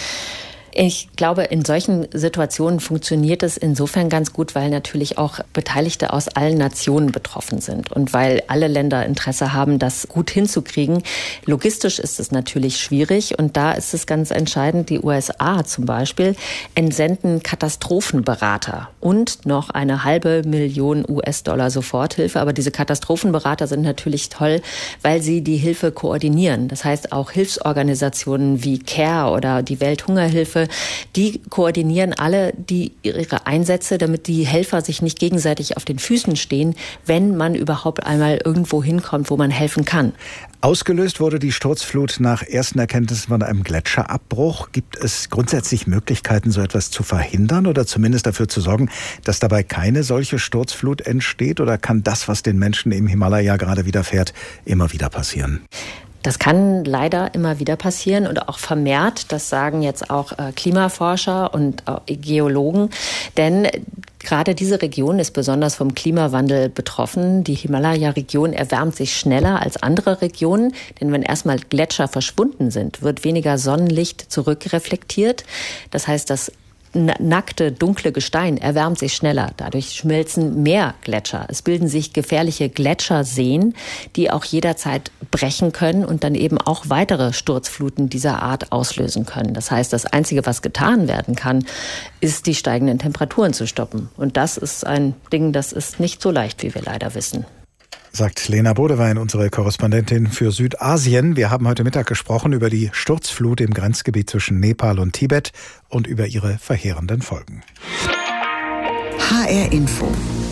Ich glaube, in solchen Situationen funktioniert es insofern ganz gut, weil natürlich auch Beteiligte aus allen Nationen betroffen sind und weil alle Länder Interesse haben, das gut hinzukriegen. Logistisch ist es natürlich schwierig und da ist es ganz entscheidend, die U S A zum Beispiel entsenden Katastrophenberater und noch eine halbe Million U S-Dollar Soforthilfe. Aber diese Katastrophenberater sind natürlich toll, weil sie die Hilfe koordinieren. Das heißt, auch Hilfsorganisationen wie CARE oder die Welthungerhilfe Hilfe, die koordinieren alle die ihre Einsätze, damit die Helfer sich nicht gegenseitig auf den Füßen stehen, wenn man überhaupt einmal irgendwo hinkommt, wo man helfen kann. Ausgelöst wurde die Sturzflut nach ersten Erkenntnissen von einem Gletscherabbruch. Gibt es grundsätzlich Möglichkeiten, so etwas zu verhindern oder zumindest dafür zu sorgen, dass dabei keine solche Sturzflut entsteht? Oder kann das, was den Menschen im Himalaya gerade widerfährt, immer wieder passieren? Das kann leider immer wieder passieren und auch vermehrt. Das sagen jetzt auch äh, Klimaforscher und äh, Geologen. Denn gerade diese Region ist besonders vom Klimawandel betroffen. Die Himalaya-Region erwärmt sich schneller als andere Regionen. Denn wenn erstmal Gletscher verschwunden sind, wird weniger Sonnenlicht zurückreflektiert. Das heißt, das nackte, dunkle Gestein erwärmt sich schneller. Dadurch schmelzen mehr Gletscher. Es bilden sich gefährliche Gletscherseen, die auch jederzeit brechen können und dann eben auch weitere Sturzfluten dieser Art auslösen können. Das heißt, das Einzige, was getan werden kann, ist, die steigenden Temperaturen zu stoppen. Und das ist ein Ding, das ist nicht so leicht, wie wir leider wissen. Sagt Lena Bodewein, unsere Korrespondentin für Südasien. Wir haben heute Mittag gesprochen über die Sturzflut im Grenzgebiet zwischen Nepal und Tibet und über ihre verheerenden Folgen. H R Info.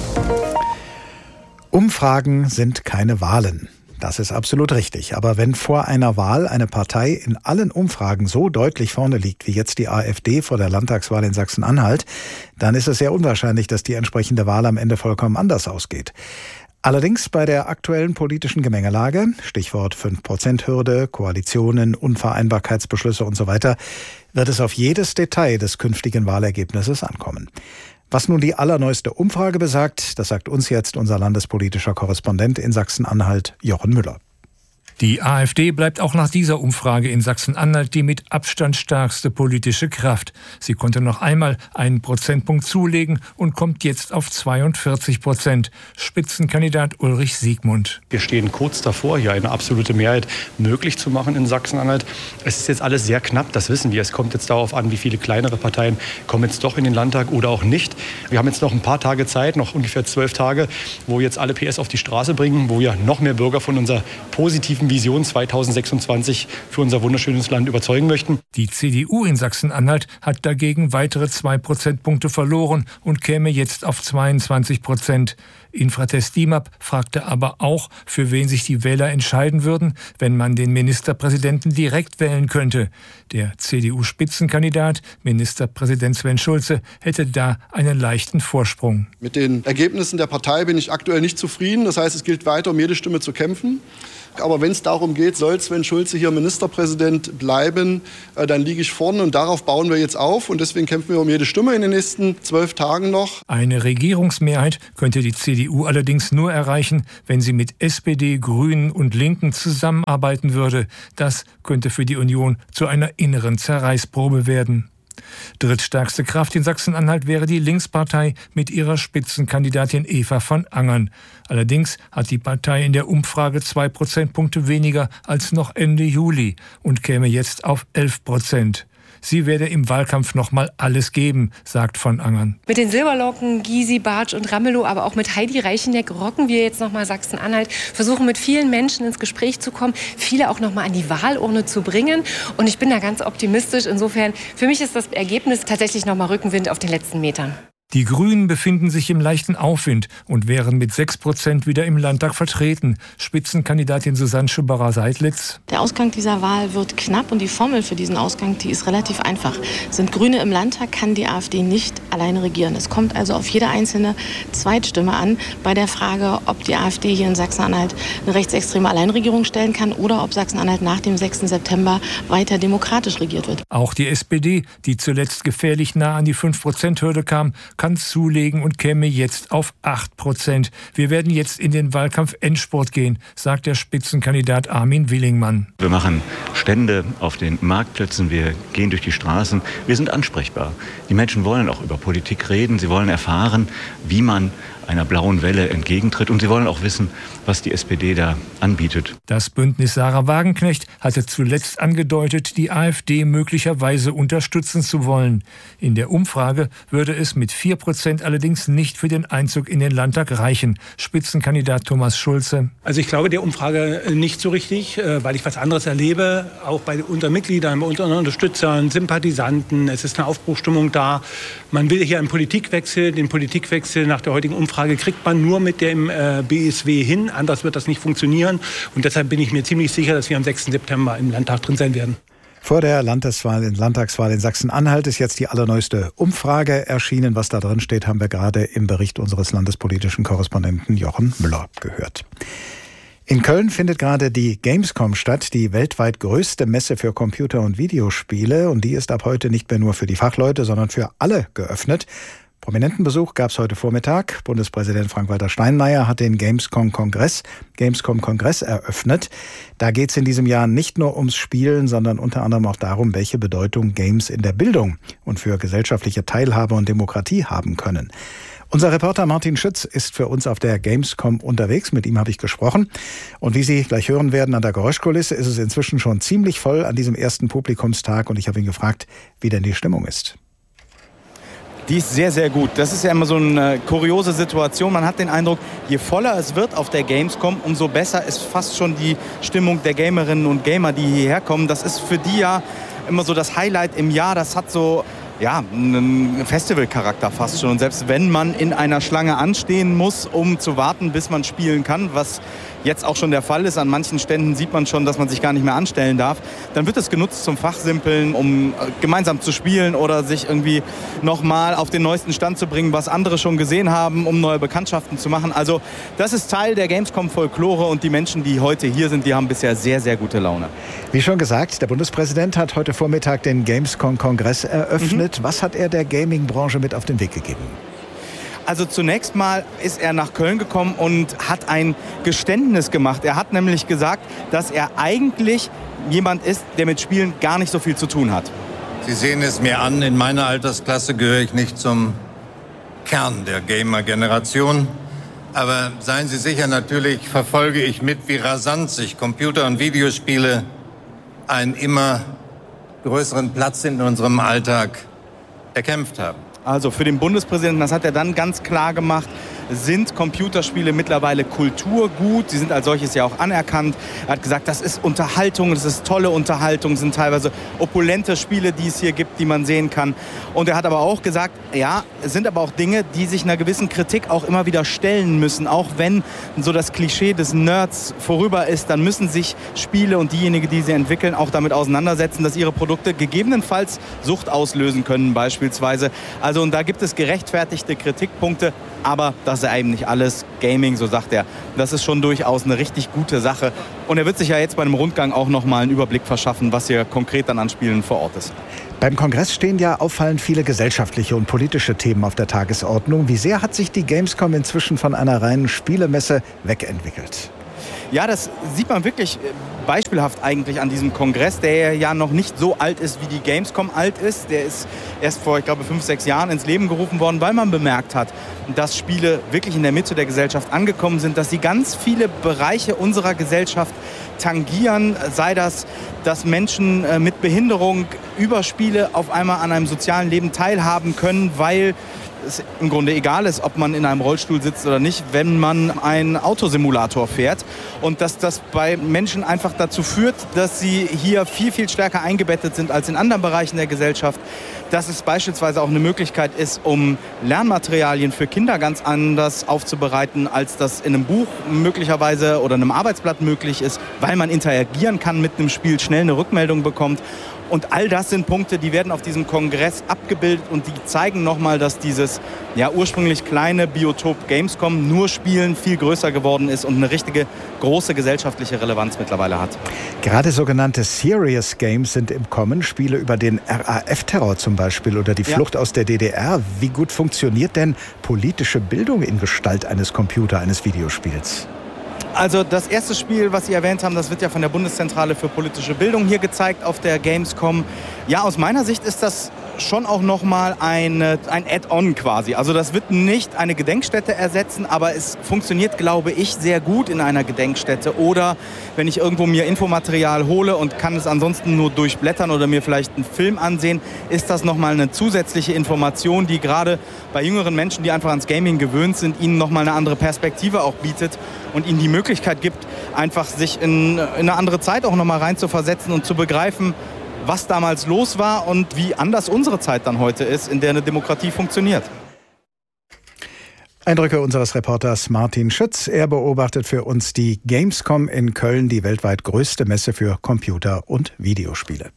Umfragen sind keine Wahlen. Das ist absolut richtig. Aber wenn vor einer Wahl eine Partei in allen Umfragen so deutlich vorne liegt, wie jetzt die AfD vor der Landtagswahl in Sachsen-Anhalt, dann ist es sehr unwahrscheinlich, dass die entsprechende Wahl am Ende vollkommen anders ausgeht. Allerdings bei der aktuellen politischen Gemengelage, Stichwort fünf Prozent Hürde, Koalitionen, Unvereinbarkeitsbeschlüsse und so weiter, wird es auf jedes Detail des künftigen Wahlergebnisses ankommen. Was nun die allerneueste Umfrage besagt, das sagt uns jetzt unser landespolitischer Korrespondent in Sachsen-Anhalt, Jochen Müller. Die AfD bleibt auch nach dieser Umfrage in Sachsen-Anhalt die mit Abstand stärkste politische Kraft. Sie konnte noch einmal einen Prozentpunkt zulegen und kommt jetzt auf zweiundvierzig Prozent. Spitzenkandidat Ulrich Siegmund. Wir stehen kurz davor, hier eine absolute Mehrheit möglich zu machen in Sachsen-Anhalt. Es ist jetzt alles sehr knapp, das wissen wir. Es kommt jetzt darauf an, wie viele kleinere Parteien kommen jetzt doch in den Landtag oder auch nicht. Wir haben jetzt noch ein paar Tage Zeit, noch ungefähr zwölf Tage, wo wir jetzt alle P S auf die Straße bringen, wo wir noch mehr Bürger von unserer positiven Vision zweitausendsechsundzwanzig für unser wunderschönes Land überzeugen möchten. Die C D U in Sachsen-Anhalt hat dagegen weitere zwei Prozentpunkte verloren und käme jetzt auf zweiundzwanzig Prozent. Infratest DIMAP fragte aber auch, für wen sich die Wähler entscheiden würden, wenn man den Ministerpräsidenten direkt wählen könnte. Der C D U-Spitzenkandidat, Ministerpräsident Sven Schulze, hätte da einen leichten Vorsprung. Mit den Ergebnissen der Partei bin ich aktuell nicht zufrieden. Das heißt, es gilt weiter, um jede Stimme zu kämpfen. Aber wenn es darum geht, soll Sven Schulze hier Ministerpräsident bleiben, dann liege ich vorne und darauf bauen wir jetzt auf. Und deswegen kämpfen wir um jede Stimme in den nächsten zwölf Tagen noch. Eine Regierungsmehrheit könnte die C D U allerdings nur erreichen, wenn sie mit S P D, Grünen und Linken zusammenarbeiten würde. Das könnte für die Union zu einer inneren Zerreißprobe werden. Drittstärkste Kraft in Sachsen-Anhalt wäre die Linkspartei mit ihrer Spitzenkandidatin Eva von Angern. Allerdings hat die Partei in der Umfrage zwei Prozentpunkte weniger als noch Ende Juli und käme jetzt auf elf Prozent. Sie werde im Wahlkampf noch mal alles geben, sagt von Angern. Mit den Silberlocken, Gysi, Bartsch und Ramelow, aber auch mit Heidi Reicheneck rocken wir jetzt noch mal Sachsen-Anhalt, versuchen mit vielen Menschen ins Gespräch zu kommen, viele auch noch mal an die Wahlurne zu bringen. Und ich bin da ganz optimistisch. Insofern, für mich ist das Ergebnis tatsächlich noch mal Rückenwind auf den letzten Metern. Die Grünen befinden sich im leichten Aufwind und wären mit sechs Prozent wieder im Landtag vertreten. Spitzenkandidatin Susanne Schubacher-Seidlitz. Der Ausgang dieser Wahl wird knapp und die Formel für diesen Ausgang, die ist relativ einfach. Sind Grüne im Landtag, kann die AfD nicht alleine regieren. Es kommt also auf jede einzelne Zweitstimme an bei der Frage, ob die AfD hier in Sachsen-Anhalt eine rechtsextreme Alleinregierung stellen kann oder ob Sachsen-Anhalt nach dem sechsten September weiter demokratisch regiert wird. Auch die S P D, die zuletzt gefährlich nah an die fünf Prozent Hürde kam, kann zulegen und käme jetzt auf acht Prozent. Wir werden jetzt in den Wahlkampf-Endspurt gehen, sagt der Spitzenkandidat Armin Willingmann. Wir machen Stände auf den Marktplätzen, wir gehen durch die Straßen, wir sind ansprechbar. Die Menschen wollen auch über Politik reden, sie wollen erfahren, wie man einer blauen Welle entgegentritt. Und sie wollen auch wissen, was die S P D da anbietet. Das Bündnis Sarah Wagenknecht hatte zuletzt angedeutet, die AfD möglicherweise unterstützen zu wollen. In der Umfrage würde es mit vier Prozent allerdings nicht für den Einzug in den Landtag reichen. Spitzenkandidat Thomas Schulze. Also ich glaube der Umfrage nicht so richtig, weil ich was anderes erlebe, auch bei unseren Mitgliedern, bei unseren Unterstützern, Sympathisanten. Es ist eine Aufbruchstimmung da. Man will hier einen Politikwechsel. Den Politikwechsel nach der heutigen Umfrage kriegt man nur mit dem B S W hin. Anders wird das nicht funktionieren. Und deshalb bin ich mir ziemlich sicher, dass wir am sechsten September im Landtag drin sein werden. Vor der Landtagswahl, Landtagswahl in Sachsen-Anhalt ist jetzt die allerneueste Umfrage erschienen. Was da drin steht, haben wir gerade im Bericht unseres landespolitischen Korrespondenten Jochen Müller gehört. In Köln findet gerade die Gamescom statt, die weltweit größte Messe für Computer- und Videospiele. Und die ist ab heute nicht mehr nur für die Fachleute, sondern für alle geöffnet. Prominenten Besuch gab es heute Vormittag. Bundespräsident Frank-Walter Steinmeier hat den Gamescom-Kongress, Gamescom-Kongress eröffnet. Da geht es in diesem Jahr nicht nur ums Spielen, sondern unter anderem auch darum, welche Bedeutung Games in der Bildung und für gesellschaftliche Teilhabe und Demokratie haben können. Unser Reporter Martin Schütz ist für uns auf der Gamescom unterwegs. Mit ihm habe ich gesprochen. Und wie Sie gleich hören werden an der Geräuschkulisse, ist es inzwischen schon ziemlich voll an diesem ersten Publikumstag. Und ich habe ihn gefragt, wie denn die Stimmung ist. Die ist sehr, sehr gut. Das ist ja immer so eine kuriose Situation. Man hat den Eindruck, je voller es wird auf der Gamescom, umso besser ist fast schon die Stimmung der Gamerinnen und Gamer, die hierher kommen. Das ist für die ja immer so das Highlight im Jahr. Das hat so ja, einen Festivalcharakter fast schon. Und selbst wenn man in einer Schlange anstehen muss, um zu warten, bis man spielen kann, was jetzt auch schon der Fall ist, an manchen Ständen sieht man schon, dass man sich gar nicht mehr anstellen darf, dann wird es genutzt zum Fachsimpeln, um gemeinsam zu spielen oder sich irgendwie nochmal auf den neuesten Stand zu bringen, was andere schon gesehen haben, um neue Bekanntschaften zu machen. Also das ist Teil der Gamescom-Folklore und die Menschen, die heute hier sind, die haben bisher sehr, sehr gute Laune. Wie schon gesagt, der Bundespräsident hat heute Vormittag den Gamescom-Kongress eröffnet. Mhm. Was hat er der Gaming-Branche mit auf den Weg gegeben? Also zunächst mal ist er nach Köln gekommen und hat ein Geständnis gemacht. Er hat nämlich gesagt, dass er eigentlich jemand ist, der mit Spielen gar nicht so viel zu tun hat. Sie sehen es mir an, in meiner Altersklasse gehöre ich nicht zum Kern der Gamer-Generation. Aber seien Sie sicher, natürlich verfolge ich mit, wie rasant sich Computer- und Videospiele einen immer größeren Platz in unserem Alltag erkämpft haben. Also für den Bundespräsidenten, das hat er dann ganz klar gemacht, sind Computerspiele mittlerweile Kulturgut. Sie sind als solches ja auch anerkannt. Er hat gesagt, das ist Unterhaltung, das ist tolle Unterhaltung, sind teilweise opulente Spiele, die es hier gibt, die man sehen kann. Und er hat aber auch gesagt, ja, es sind aber auch Dinge, die sich einer gewissen Kritik auch immer wieder stellen müssen. Auch wenn so das Klischee des Nerds vorüber ist, dann müssen sich Spiele und diejenigen, die sie entwickeln, auch damit auseinandersetzen, dass ihre Produkte gegebenenfalls Sucht auslösen können beispielsweise. Also und da gibt es gerechtfertigte Kritikpunkte, aber das ist eben nicht alles Gaming, so sagt er. Das ist schon durchaus eine richtig gute Sache. Und er wird sich ja jetzt bei einem Rundgang auch noch mal einen Überblick verschaffen, was hier konkret dann an Spielen vor Ort ist. Beim Kongress stehen ja auffallend viele gesellschaftliche und politische Themen auf der Tagesordnung. Wie sehr hat sich die Gamescom inzwischen von einer reinen Spielemesse wegentwickelt? Ja, das sieht man wirklich beispielhaft eigentlich an diesem Kongress, der ja noch nicht so alt ist, wie die Gamescom alt ist. Der ist erst vor, ich glaube, fünf, sechs Jahren ins Leben gerufen worden, weil man bemerkt hat, dass Spiele wirklich in der Mitte der Gesellschaft angekommen sind, dass sie ganz viele Bereiche unserer Gesellschaft tangieren, sei das, dass Menschen mit Behinderung über Spiele auf einmal an einem sozialen Leben teilhaben können, weil es im Grunde egal ist, ob man in einem Rollstuhl sitzt oder nicht, wenn man einen Autosimulator fährt. Und dass das bei Menschen einfach dazu führt, dass sie hier viel, viel stärker eingebettet sind als in anderen Bereichen der Gesellschaft. Dass es beispielsweise auch eine Möglichkeit ist, um Lernmaterialien für Kinder ganz anders aufzubereiten, als das in einem Buch möglicherweise oder einem Arbeitsblatt möglich ist, weil man interagieren kann mit einem Spiel, schnell eine Rückmeldung bekommt. Und all das sind Punkte, die werden auf diesem Kongress abgebildet und die zeigen nochmal, dass dieses ja, ursprünglich kleine Biotop Gamescom nur Spielen viel größer geworden ist und eine richtige große gesellschaftliche Relevanz mittlerweile hat. Gerade sogenannte Serious Games sind im Kommen, Spiele über den R A F-Terror zum Beispiel oder die Flucht ja. aus der D D R. Wie gut funktioniert denn politische Bildung in Gestalt eines Computer, eines Videospiels? Also das erste Spiel, was Sie erwähnt haben, das wird ja von der Bundeszentrale für politische Bildung hier gezeigt auf der Gamescom. Ja, aus meiner Sicht ist das schon auch nochmal ein, ein Add-on quasi. Also das wird nicht eine Gedenkstätte ersetzen, aber es funktioniert, glaube ich, sehr gut in einer Gedenkstätte. Oder wenn ich irgendwo mir Infomaterial hole und kann es ansonsten nur durchblättern oder mir vielleicht einen Film ansehen, ist das nochmal eine zusätzliche Information, die gerade bei jüngeren Menschen, die einfach ans Gaming gewöhnt sind, ihnen nochmal eine andere Perspektive auch bietet und ihnen die Möglichkeit gibt, einfach sich in, in eine andere Zeit auch nochmal rein zu versetzen und zu begreifen, was damals los war und wie anders unsere Zeit dann heute ist, in der eine Demokratie funktioniert. Eindrücke unseres Reporters Martin Schütz. Er beobachtet für uns die Gamescom in Köln, die weltweit größte Messe für Computer- und Videospiele.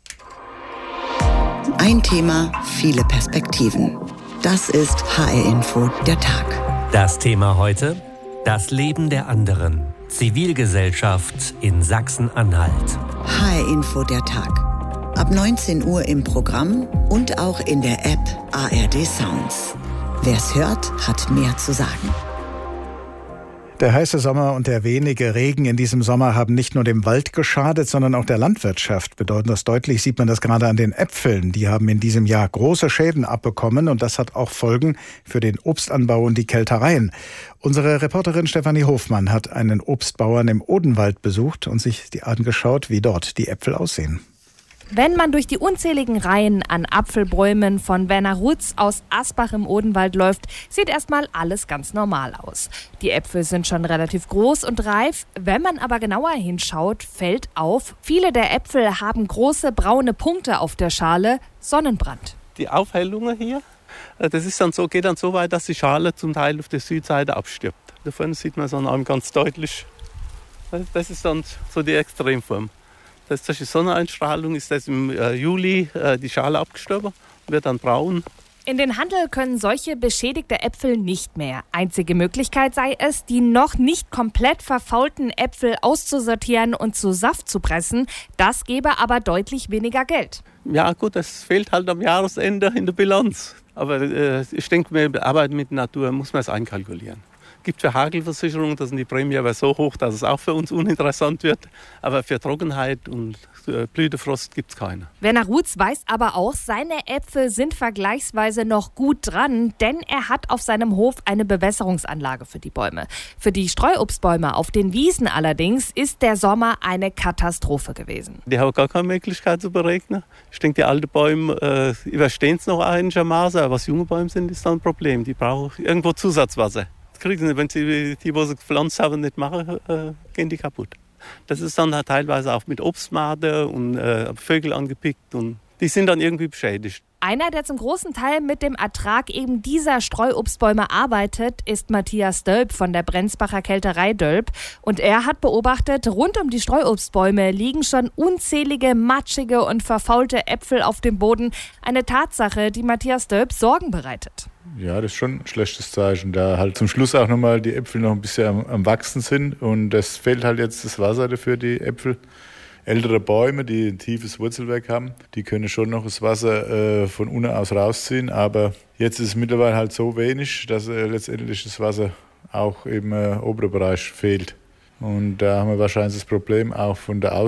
Ein Thema, viele Perspektiven. Das ist H R-Info, der Tag. Das Thema heute: das Leben der anderen. Zivilgesellschaft in Sachsen-Anhalt. H R-Info, der Tag. Ab neunzehn Uhr im Programm und auch in der App A R D Sounds. Wer's hört, hat mehr zu sagen. Der heiße Sommer und der wenige Regen in diesem Sommer haben nicht nur dem Wald geschadet, sondern auch der Landwirtschaft. Besonders deutlich sieht man das gerade an den Äpfeln. Die haben in diesem Jahr große Schäden abbekommen und das hat auch Folgen für den Obstanbau und die Kältereien. Unsere Reporterin Stefanie Hofmann hat einen Obstbauern im Odenwald besucht und sich die angeschaut, wie dort die Äpfel aussehen. Wenn man durch die unzähligen Reihen an Apfelbäumen von Werner Rutz aus Asbach im Odenwald läuft, sieht erstmal alles ganz normal aus. Die Äpfel sind schon relativ groß und reif. Wenn man aber genauer hinschaut, fällt auf, viele der Äpfel haben große braune Punkte auf der Schale, Sonnenbrand. Die Aufhellungen hier, das ist dann so, geht dann so weit, dass die Schale zum Teil auf der Südseite abstirbt. Davon sieht man so einen Arm ganz deutlich. Das ist dann so die Extremform. Das durch die Sonneneinstrahlung ist das im äh, Juli äh, die Schale abgestorben, wird dann braun. In den Handel können solche beschädigte Äpfel nicht mehr. Einzige Möglichkeit sei es, die noch nicht komplett verfaulten Äpfel auszusortieren und zu Saft zu pressen. Das gäbe aber deutlich weniger Geld. Ja gut, das fehlt halt am Jahresende in der Bilanz. Aber äh, ich denke, wir arbeiten mit der Natur, muss man es einkalkulieren. Es gibt für Hagelversicherungen, da sind die Prämie aber so hoch, dass es auch für uns uninteressant wird. Aber für Trockenheit und Blütefrost gibt es keine. Werner Rutz weiß aber auch, seine Äpfel sind vergleichsweise noch gut dran, denn er hat auf seinem Hof eine Bewässerungsanlage für die Bäume. Für die Streuobstbäume auf den Wiesen allerdings ist der Sommer eine Katastrophe gewesen. Die haben gar keine Möglichkeit zu beregnen. Ich denke, die alten Bäume äh, überstehen es noch einigermaßen, aber was junge Bäume sind, ist dann ein Problem. Die brauchen irgendwo Zusatzwasser. Das kriegen sie, wenn sie die, die sie gepflanzt haben, nicht machen, äh, gehen die kaputt. Das ist dann halt teilweise auch mit Obstmade und äh, Vögel angepickt und die sind dann irgendwie beschädigt. Einer, der zum großen Teil mit dem Ertrag eben dieser Streuobstbäume arbeitet, ist Matthias Dölp von der Brenzbacher Kälterei Dölp. Und er hat beobachtet, rund um die Streuobstbäume liegen schon unzählige matschige und verfaulte Äpfel auf dem Boden. Eine Tatsache, die Matthias Dölp Sorgen bereitet. Ja, das ist schon ein schlechtes Zeichen, da halt zum Schluss auch nochmal die Äpfel noch ein bisschen am, am Wachsen sind und es fehlt halt jetzt das Wasser dafür, die Äpfel. Ältere Bäume, die ein tiefes Wurzelwerk haben, die können schon noch das Wasser äh, von unten aus rausziehen, aber jetzt ist es mittlerweile halt so wenig, dass äh, letztendlich das Wasser auch im äh, oberen Bereich fehlt. Und da haben wir wahrscheinlich das Problem auch von der Aus